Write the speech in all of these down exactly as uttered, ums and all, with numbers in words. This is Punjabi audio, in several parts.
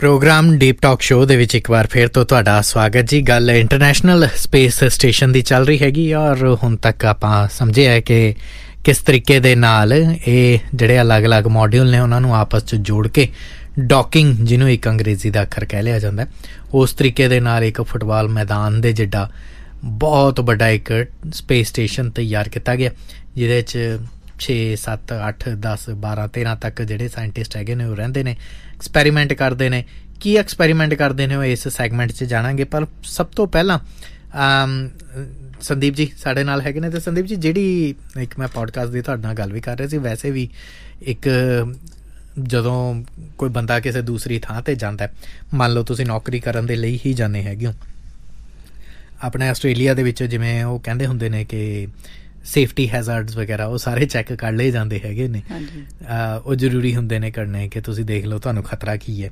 ਪ੍ਰੋਗਰਾਮ ਡੀਪ ਟਾਕ ਸ਼ੋਅ ਦੇ ਵਿੱਚ ਇੱਕ ਵਾਰ ਫਿਰ ਤੋਂ ਤੁਹਾਡਾ ਸਵਾਗਤ ਜੀ। ਗੱਲ ਇੰਟਰਨੈਸ਼ਨਲ ਸਪੇਸ ਸਟੇਸ਼ਨ ਦੀ ਚੱਲ ਰਹੀ ਹੈਗੀ ਔਰ ਹੁਣ ਤੱਕ ਆਪਾਂ ਸਮਝੇ ਹੈ ਕਿ ਕਿਸ ਤਰੀਕੇ ਦੇ ਨਾਲ ਇਹ ਜਿਹੜੇ ਅਲੱਗ-ਅਲੱਗ ਮੋਡਿਊਲ ਨੇ ਉਹਨਾਂ ਨੂੰ ਆਪਸ 'ਚ ਜੋੜ ਕੇ ਡੌਕਿੰਗ, ਜਿਹਨੂੰ ਇੱਕ ਅੰਗਰੇਜ਼ੀ ਦਾ ਅੱਖਰ ਕਹਿ ਲਿਆ ਜਾਂਦਾ, ਉਸ ਤਰੀਕੇ ਦੇ ਨਾਲ ਇੱਕ ਫੁੱਟਬਾਲ ਮੈਦਾਨ ਦੇ ਜਿੱਡਾ ਬਹੁਤ ਵੱਡਾ ਇੱਕ ਸਪੇਸ ਸਟੇਸ਼ਨ ਤਿਆਰ ਕੀਤਾ ਗਿਆ, ਜਿਹਦੇ 'ਚ ਛੇ ਸੱਤ ਅੱਠ ਦਸ ਬਾਰਾਂ ਤੇਰਾਂ ਤੱਕ ਜਿਹੜੇ ਸਾਇੰਟਿਸਟ ਹੈਗੇ ਨੇ ਉਹ ਰਹਿੰਦੇ ਨੇ, ਐਕਸਪੈਰੀਮੈਂਟ ਕਰਦੇ ਨੇ। ਕੀ ਐਕਸਪੈਰੀਮੈਂਟ ਕਰਦੇ ਨੇ ਉਹ ਇਸ ਸੈਗਮੈਂਟ 'ਚ ਜਾਣਾਂਗੇ, ਪਰ ਸਭ ਤੋਂ ਪਹਿਲਾਂ ਸੰਦੀਪ ਜੀ ਸਾਡੇ ਨਾਲ ਹੈਗੇ ਨੇ। ਅਤੇ ਸੰਦੀਪ ਜੀ, ਜਿਹੜੀ ਇੱਕ ਮੈਂ ਪੋਡਕਾਸਟ ਦੀ ਤੁਹਾਡੇ ਨਾਲ ਗੱਲ ਵੀ ਕਰ ਰਿਹਾ ਸੀ, ਵੈਸੇ ਵੀ ਇੱਕ ਜਦੋਂ ਕੋਈ ਬੰਦਾ ਕਿਸੇ ਦੂਸਰੀ ਥਾਂ 'ਤੇ ਜਾਂਦਾ, ਮੰਨ ਲਓ ਤੁਸੀਂ ਨੌਕਰੀ ਕਰਨ ਦੇ ਲਈ ਹੀ ਜਾਂਦੇ ਹੈਗੇ ਹੋ, ਆਪਣੇ ਆਸਟ੍ਰੇਲੀਆ ਦੇ ਵਿੱਚ ਜਿਵੇਂ ਉਹ ਕਹਿੰਦੇ ਹੁੰਦੇ ਨੇ ਕਿ ਸੇਫਟੀ ਹੈਜ਼ਾਰਡਸ ਵਗੈਰਾ ਉਹ ਸਾਰੇ ਚੈੱਕ ਕਰ ਲਏ ਜਾਂਦੇ ਹੈਗੇ ਨੇ, ਉਹ ਜ਼ਰੂਰੀ ਹੁੰਦੇ ਨੇ ਕਰਨੇ ਕਿ ਤੁਸੀਂ ਦੇਖ ਲਓ ਤੁਹਾਨੂੰ ਖਤਰਾ ਕੀ ਹੈ।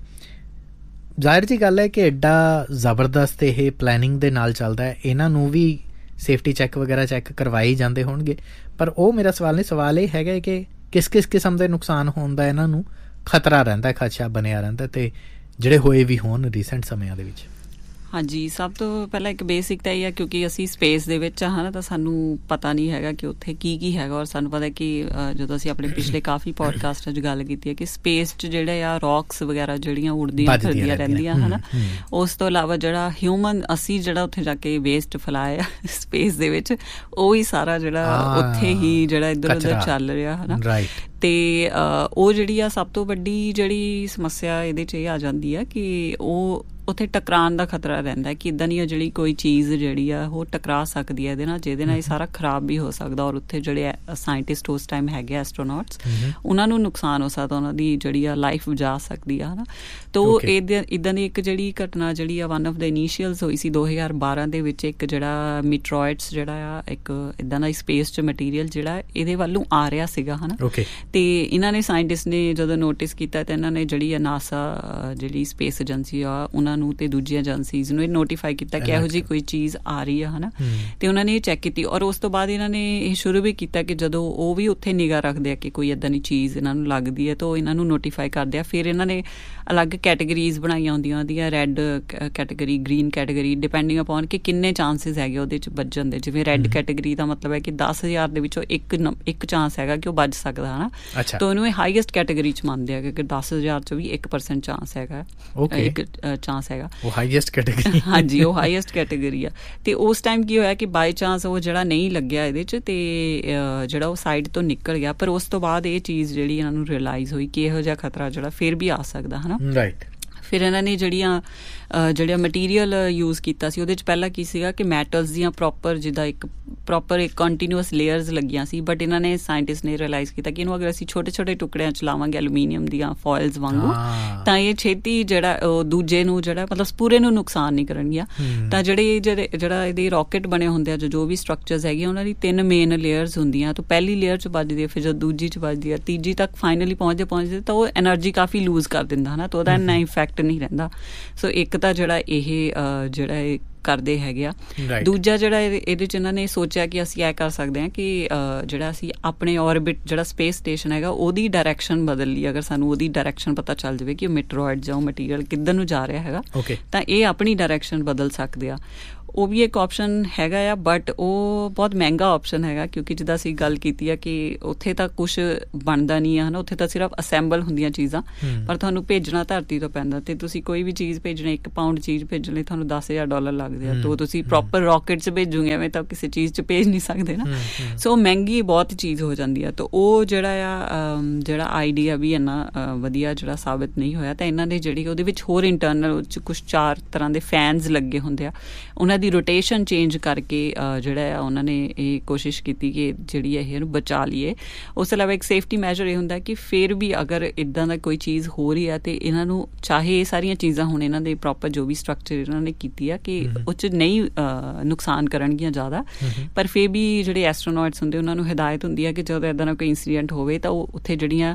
ਜ਼ਾਹਿਰ ਜੀ ਗੱਲ ਹੈ ਕਿ ਐਡਾ ਜ਼ਬਰਦਸਤ ਇਹ ਪਲੈਨਿੰਗ ਦੇ ਨਾਲ ਚੱਲਦਾ ਹੈ, ਇਹਨਾਂ ਨੂੰ ਵੀ ਸੇਫਟੀ ਚੈੱਕ ਵਗੈਰਾ ਚੈੱਕ ਕਰਵਾਏ ਜਾਂਦੇ ਹੋਣਗੇ, ਪਰ ਉਹ ਮੇਰਾ ਸਵਾਲ ਨਹੀਂ, ਸਵਾਲ ਇਹ ਹੈਗਾ ਕਿ ਕਿਸ ਕਿਸ ਕਿਸਮ ਦੇ ਨੁਕਸਾਨ ਹੋਣ ਦਾ ਇਹਨਾਂ ਨੂੰ ਖਤਰਾ ਰਹਿੰਦਾ, ਖਦਸ਼ਾ ਬਣਿਆ ਰਹਿੰਦਾ, ਅਤੇ ਜਿਹੜੇ ਹੋਏ ਵੀ ਹੋਣ ਰੀਸੈਂਟ ਸਮਿਆਂ ਦੇ ਵਿੱਚ। ਹਾਂਜੀ, ਸਭ ਤੋਂ ਪਹਿਲਾਂ ਇੱਕ ਬੇਸਿਕ ਤਾਂ ਇਹ ਆ, ਕਿਉਂਕਿ ਅਸੀਂ ਸਪੇਸ ਦੇ ਵਿੱਚ ਹਾਂ ਨਾ, ਤਾਂ ਸਾਨੂੰ ਪਤਾ ਨਹੀਂ ਹੈਗਾ ਕਿ ਉੱਥੇ ਕੀ ਕੀ ਹੈਗਾ। ਔਰ ਸਾਨੂੰ ਪਤਾ ਕਿ ਜਦੋਂ ਅਸੀਂ ਆਪਣੇ ਪਿਛਲੇ ਕਾਫੀ ਪੋਡਕਾਸਟਾਂ 'ਚ ਗੱਲ ਕੀਤੀ ਹੈ ਕਿ ਸਪੇਸ 'ਚ ਜਿਹੜੇ ਆ ਰੌਕਸ ਵਗੈਰਾ ਜਿਹੜੀਆਂ ਉੱਡਦੀਆਂ ਫਿਰਦੀਆਂ ਰਹਿੰਦੀਆਂ ਹੈ ਨਾ, ਉਸ ਤੋਂ ਇਲਾਵਾ ਜਿਹੜਾ ਹਿਊਮਨ ਅਸੀਂ ਜਿਹੜਾ ਉੱਥੇ ਜਾ ਕੇ ਵੇਸਟ ਫੈਲਾਇਆ ਸਪੇਸ ਦੇ ਵਿੱਚ, ਉਹ ਹੀ ਸਾਰਾ ਜਿਹੜਾ ਉੱਥੇ ਹੀ ਜਿਹੜਾ ਇੱਧਰ ਉੱਧਰ ਚੱਲ ਰਿਹਾ ਹੈ ਨਾ। ਅਤੇ ਉਹ ਜਿਹੜੀ ਆ ਸਭ ਤੋਂ ਵੱਡੀ ਜਿਹੜੀ ਸਮੱਸਿਆ ਇਹਦੇ 'ਚ ਇਹ ਆ ਜਾਂਦੀ ਆ ਕਿ ਉਹ ਉੱਥੇ ਟਕਰਾਉਣ ਦਾ ਖਤਰਾ ਰਹਿੰਦਾ ਕਿ ਇੱਦਾਂ ਦੀ ਜਿਹੜੀ ਕੋਈ ਚੀਜ਼ ਜਿਹੜੀ ਆ ਉਹ ਟਕਰਾ ਸਕਦੀ ਹੈ ਇਹਦੇ ਨਾਲ, ਜਿਹਦੇ ਨਾਲ ਇਹ ਸਾਰਾ ਖਰਾਬ ਵੀ ਹੋ ਸਕਦਾ। ਔਰ ਉੱਥੇ ਜਿਹੜੇ ਸਾਇੰਟਿਸਟ ਉਸ ਟਾਈਮ ਹੈਗੇ ਐਸਟਰੋਨੌਟਸ, ਉਹਨਾਂ ਨੂੰ ਨੁਕਸਾਨ ਹੋ ਸਕਦਾ, ਉਹਨਾਂ ਦੀ ਜਿਹੜੀ ਆ ਲਾਈਫ ਜਾ ਸਕਦੀ ਆ ਹੈ ਨਾ। ਤਾਂ ਇਹਦੇ ਇੱਦਾਂ ਦੀ ਇੱਕ ਜਿਹੜੀ ਘਟਨਾ ਜਿਹੜੀ ਆ ਵਨ ਆਫ ਦਾ ਇਨੀਸ਼ੀਅਲਸ ਹੋਈ ਸੀ ਦੋ ਹਜ਼ਾਰ ਬਾਰਾਂ ਦੇ ਵਿੱਚ, ਇੱਕ ਜਿਹੜਾ ਮੀਟਰੋਇਡਸ ਜਿਹੜਾ ਆ ਇੱਕ ਇੱਦਾਂ ਦਾ ਸਪੇਸ 'ਚ ਮਟੀਰੀਅਲ ਜਿਹੜਾ ਇਹਦੇ ਵੱਲੋਂ ਆ ਰਿਹਾ ਸੀਗਾ ਹੈ ਨਾ। ਅਤੇ ਇਹਨਾਂ ਨੇ ਸਾਇੰਟਿਸਟ ਨੇ ਜਦੋਂ ਨੋਟਿਸ ਕੀਤਾ ਤਾਂ ਇਹਨਾਂ ਨੇ ਜਿਹੜੀ ਆ ਨਾਸਾ ਜਿਹੜੀ ਸਪੇਸ ਏਜੰਸੀ ਆ ਉਹਨਾਂ ਨੂੰ ਤੇ ਦੂਜੀ ਏਜੰਸੀਜ਼ ਨੂੰ ਇਹ ਨੋਟੀਫਾਈ ਕੀਤਾ ਕਿ ਇਹੋ ਜਿਹੀ ਕੋਈ ਚੀਜ਼ ਆ ਰਹੀ ਆ ਹੈ ਨਾ। ਅਤੇ ਉਹਨਾਂ ਨੇ ਇਹ ਚੈੱਕ ਕੀਤੀ ਔਰ ਉਸ ਤੋਂ ਬਾਅਦ ਇਹਨਾਂ ਨੇ ਇਹ ਸ਼ੁਰੂ ਵੀ ਕੀਤਾ ਕਿ ਜਦੋਂ ਉਹ ਵੀ ਉੱਥੇ ਨਿਗਾਹ ਰੱਖਦੇ ਆ ਕਿ ਕੋਈ ਇੱਦਾਂ ਦੀ ਚੀਜ਼ ਇਹਨਾਂ ਨੂੰ ਲੱਗਦੀ ਹੈ ਤਾਂ ਉਹ ਇਹਨਾਂ ਨੂੰ ਨੋਟੀਫਾਈ ਕਰਦੇ ਆ। ਫਿਰ ਇਹਨਾਂ ਨੇ ਅਲੱਗ ਕੈਟੇਗਰੀਜ਼ ਬਣਾਈਆਂ ਹੁੰਦੀਆਂ ਉਹਦੀਆਂ, red category, green category, depending upon ਕਿ ਕਿੰਨੇ ਚਾਂਸਿਸ ਹੈਗੇ ਉਹਦੇ 'ਚ ਵੱਜਣ ਦੇ। ਜਿਵੇਂ ਰੈੱਡ ਕੈਟੇਗਰੀ ਦਾ ਮਤਲਬ ਹੈ ਕਿ ਦਸ ਹਜ਼ਾਰ ਦੇ ਵਿੱਚੋਂ ਇੱਕ ਇੱਕ ਚਾਂਸ ਹੈਗਾ ਕਿ ਉਹ ਵੱਜ ਸਕਦਾ ਹੈ ਨਾ। ਤਾਂ ਉਹਨੂੰ ਇਹ ਹਾਈਐਸਟ ਕੈਟੇਗਰੀ 'ਚ ਮੰਨਦੇ ਆ ਕਿ ਦਸ ਹਜ਼ਾਰ 'ਚੋਂ ਵੀ ਇੱਕ ਪਰਸੈਂਟ ਚਾਂਸ ਹੈਗਾ, ਇੱਕ ਚਾਂਸ ਹੈਗਾ। ਉਹ ਹਾਈਐਸਟ ਕੈਟੇਗਰੀ ਹਾਂਜੀ, ਉਹ ਹਾਈਐਸਟ ਕੈਟੇਗਰੀ ਆ। ਅਤੇ ਉਸ ਟਾਈਮ ਕੀ ਹੋਇਆ ਕਿ ਬਾਈ ਚਾਂਸ ਉਹ ਜਿਹੜਾ ਨਹੀਂ ਲੱਗਿਆ ਇਹਦੇ 'ਚ, ਅਤੇ ਜਿਹੜਾ ਉਹ ਸਾਈਡ ਤੋਂ ਨਿਕਲ ਗਿਆ। ਪਰ ਉਸ ਤੋਂ ਬਾਅਦ ਇਹ ਚੀਜ਼ ਜਿਹੜੀ ਇਹਨਾਂ ਨੂੰ ਰਿਅਲਾਈਜ਼ ਹੋਈ ਕਿ ਇਹੋ ਜਿਹਾ ਖਤਰਾ ਜਿਹੜਾ ਫਿਰ ਵੀ ਆ ਸਕਦਾ ਹੈ ਨਾ। ਰਾਈਟ। ਫਿਰ ਇਹਨਾਂ ਨੇ ਜਿਹੜੀਆਂ ਜਿਹੜਾ ਮਟੀਰੀਅਲ ਯੂਜ਼ ਕੀਤਾ ਸੀ ਉਹਦੇ 'ਚ ਪਹਿਲਾਂ ਕੀ ਸੀਗਾ ਕਿ ਮੈਟਲਸ ਦੀਆਂ ਪ੍ਰੋਪਰ ਜਿੱਦਾਂ ਇੱਕ ਪ੍ਰੋਪਰ ਇੱਕ ਕੰਟੀਨਿਊਅਸ ਲੇਅਰਸ ਲੱਗੀਆਂ ਸੀ, ਬਟ ਇਹਨਾਂ ਨੇ ਸਾਇੰਟਿਸਟ ਨੇ ਰਿਅਲਾਈਜ਼ ਕੀਤਾ ਕਿ ਇਹਨੂੰ ਅਗਰ ਅਸੀਂ ਛੋਟੇ ਛੋਟੇ ਟੁਕੜਿਆਂ 'ਚ ਲਾਵਾਂਗੇ ਐਲੂਮੀਨੀਅਮ ਦੀਆਂ ਫੋਇਲਸ ਵਾਂਗੂ, ਤਾਂ ਇਹ ਛੇਤੀ ਜਿਹੜਾ ਉਹ ਦੂਜੇ ਨੂੰ ਜਿਹੜਾ ਮਤਲਬ ਪੂਰੇ ਨੂੰ ਨੁਕਸਾਨ ਨਹੀਂ ਕਰਨਗੀਆਂ। ਤਾਂ ਜਿਹੜੇ ਜਿਹੜੇ ਜਿਹੜਾ ਇਹਦੇ ਰੌਕਟ ਬਣੇ ਹੁੰਦੇ ਆ, ਜੋ ਵੀ ਸਟਰਕਚਰਸ ਹੈਗੀਆਂ, ਉਹਨਾਂ ਦੀ ਤਿੰਨ ਮੇਨ ਲੇਅਰਸ ਹੁੰਦੀਆਂ। ਤਾਂ ਪਹਿਲੀ ਲੇਅਰ 'ਚ ਵੱਜਦੀ ਹੈ, ਫਿਰ ਜਦੋਂ ਦੂਜੀ 'ਚ ਵੱਜਦੀ ਹੈ, ਤੀਜੀ ਤੱਕ ਫਾਈਨਲੀ ਪਹੁੰਚਦੇ ਪਹੁੰਚਦੇ ਤਾਂ ਉਹ ਐਨਰਜੀ ਕਾਫੀ ਲੂਜ਼ ਕਰ ਦਿੰਦਾ ਹੈ ਨਾ, ਤਾਂ ਉਹਦਾ ਇੰਨਾ ਇਫੈਕਟ ਨਹੀਂ ਰਹਿੰਦਾ। ਸੋ ਇੱਕ ਤਾਂ ਜਿਹੜਾ ਇਹ ਜਿਹੜਾ ਇਹ ਕਰਦੇ ਹੈਗੇ ਆ। ਦੂਜਾ ਜਿਹੜਾ ਇਹਦੇ 'ਚ ਇਹਨਾਂ ਨੇ ਸੋਚਿਆ ਕਿ ਅਸੀਂ ਇਹ ਕਰ ਸਕਦੇ ਹਾਂ ਕਿ ਜਿਹੜਾ ਅਸੀਂ ਆਪਣੇ ਔਰਬਿਟ ਜਿਹੜਾ ਸਪੇਸ ਸਟੇਸ਼ਨ ਹੈਗਾ ਉਹਦੀ ਡਾਇਰੈਕਸ਼ਨ ਬਦਲ ਲਈ। ਅਗਰ ਸਾਨੂੰ ਉਹਦੀ ਡਾਇਰੈਕਸ਼ਨ ਪਤਾ ਚੱਲ ਜਾਵੇ ਕਿ ਉਹ ਮੀਟਰੋਇਡ ਜਾਂ ਉਹ ਮਟੀਰੀਅਲ ਕਿੱਧਰ ਨੂੰ ਜਾ ਰਿਹਾ ਹੈਗਾ, ਤਾਂ ਇਹ ਆਪਣੀ ਡਾਇਰੈਕਸ਼ਨ ਬਦਲ ਸਕਦੇ ਆ। ਉਹ ਵੀ ਇੱਕ ਆਪਸ਼ਨ ਹੈਗਾ ਆ, ਬਟ ਉਹ ਬਹੁਤ ਮਹਿੰਗਾ ਆਪਸ਼ਨ ਹੈਗਾ, ਕਿਉਂਕਿ ਜਿੱਦਾਂ ਅਸੀਂ ਗੱਲ ਕੀਤੀ ਆ ਕਿ ਉੱਥੇ ਤਾਂ ਕੁਛ ਬਣਦਾ ਨਹੀਂ ਆ ਹੈ ਨਾ, ਉੱਥੇ ਤਾਂ ਸਿਰਫ ਅਸੈਂਬਲ ਹੁੰਦੀਆਂ ਚੀਜ਼ਾਂ, ਪਰ ਤੁਹਾਨੂੰ ਭੇਜਣਾ ਧਰਤੀ ਤੋਂ ਪੈਂਦਾ। ਅਤੇ ਤੁਸੀਂ ਕੋਈ ਵੀ ਚੀਜ਼ ਭੇਜਣਾ, ਇੱਕ ਪਾਊਂਡ ਚੀਜ਼ ਭੇਜਣ ਲਈ ਤੁਹਾਨੂੰ ਦਸ ਹਜ਼ਾਰ ਡਾਲਰ ਲੱਗਦੇ ਆ, ਤਾਂ ਤੁਸੀਂ ਪ੍ਰੋਪਰ ਰੌਕਟ 'ਚ ਭੇਜੋਗੇ ਐਵੇਂ ਤਾਂ ਕਿਸੇ ਚੀਜ਼ 'ਚ ਭੇਜ ਨਹੀਂ ਸਕਦੇ ਨਾ। ਸੋ ਮਹਿੰਗੀ ਬਹੁਤ ਚੀਜ਼ ਹੋ ਜਾਂਦੀ ਆ। ਤਾਂ ਉਹ ਜਿਹੜਾ ਆ ਜਿਹੜਾ ਆਈਡੀਆ ਵੀ ਇੰਨਾ ਵਧੀਆ ਜਿਹੜਾ ਸਾਬਿਤ ਨਹੀਂ ਹੋਇਆ। ਤਾਂ ਇਹਨਾਂ ਦੇ ਜਿਹੜੀ ਉਹਦੇ ਵਿੱਚ ਹੋਰ ਇੰਟਰਨਲ ਕੁਛ ਚਾਰ ਤਰ੍ਹਾਂ ਦੇ ਫੈਨਸ ਲੱਗੇ ਹੁੰਦੇ ਆ, ਉਹਨਾਂ ਦੀ ਰੋਟੇਸ਼ਨ ਚੇਂਜ ਕਰਕੇ ਜਿਹੜਾ ਆ ਉਹਨਾਂ ਨੇ ਇਹ ਕੋਸ਼ਿਸ਼ ਕੀਤੀ ਕਿ ਜਿਹੜੀ ਇਹ ਇਹਨੂੰ ਬਚਾ ਲਈਏ। ਉਸ ਤੋਂ ਇਲਾਵਾ ਇੱਕ ਸੇਫਟੀ ਮੈਜਰ ਇਹ ਹੁੰਦਾ ਕਿ ਫਿਰ ਵੀ ਅਗਰ ਇੱਦਾਂ ਦਾ ਕੋਈ ਚੀਜ਼ ਹੋ ਰਹੀ ਹੈ ਤਾਂ ਇਹਨਾਂ ਨੂੰ ਚਾਹੇ ਇਹ ਸਾਰੀਆਂ ਚੀਜ਼ਾਂ ਹੁਣ ਇਹਨਾਂ ਦੇ ਪ੍ਰੋਪਰ ਜੋ ਵੀ ਸਟਰਕਚਰ ਇਹਨਾਂ ਨੇ ਕੀਤੀ ਆ ਕਿ ਉਹ 'ਚ ਨਹੀਂ ਨੁਕਸਾਨ ਕਰਨਗੀਆਂ ਜ਼ਿਆਦਾ, ਪਰ ਫਿਰ ਵੀ ਜਿਹੜੇ ਐਸਟਰੋਨੌਟਸ ਹੁੰਦੇ ਉਹਨਾਂ ਨੂੰ ਹਦਾਇਤ ਹੁੰਦੀ ਹੈ ਕਿ ਜਦੋਂ ਇੱਦਾਂ ਦਾ ਕੋਈ ਇੰਸੀਡੈਂਟ ਹੋਵੇ ਤਾਂ ਉਹ ਉੱਥੇ ਜਿਹੜੀਆਂ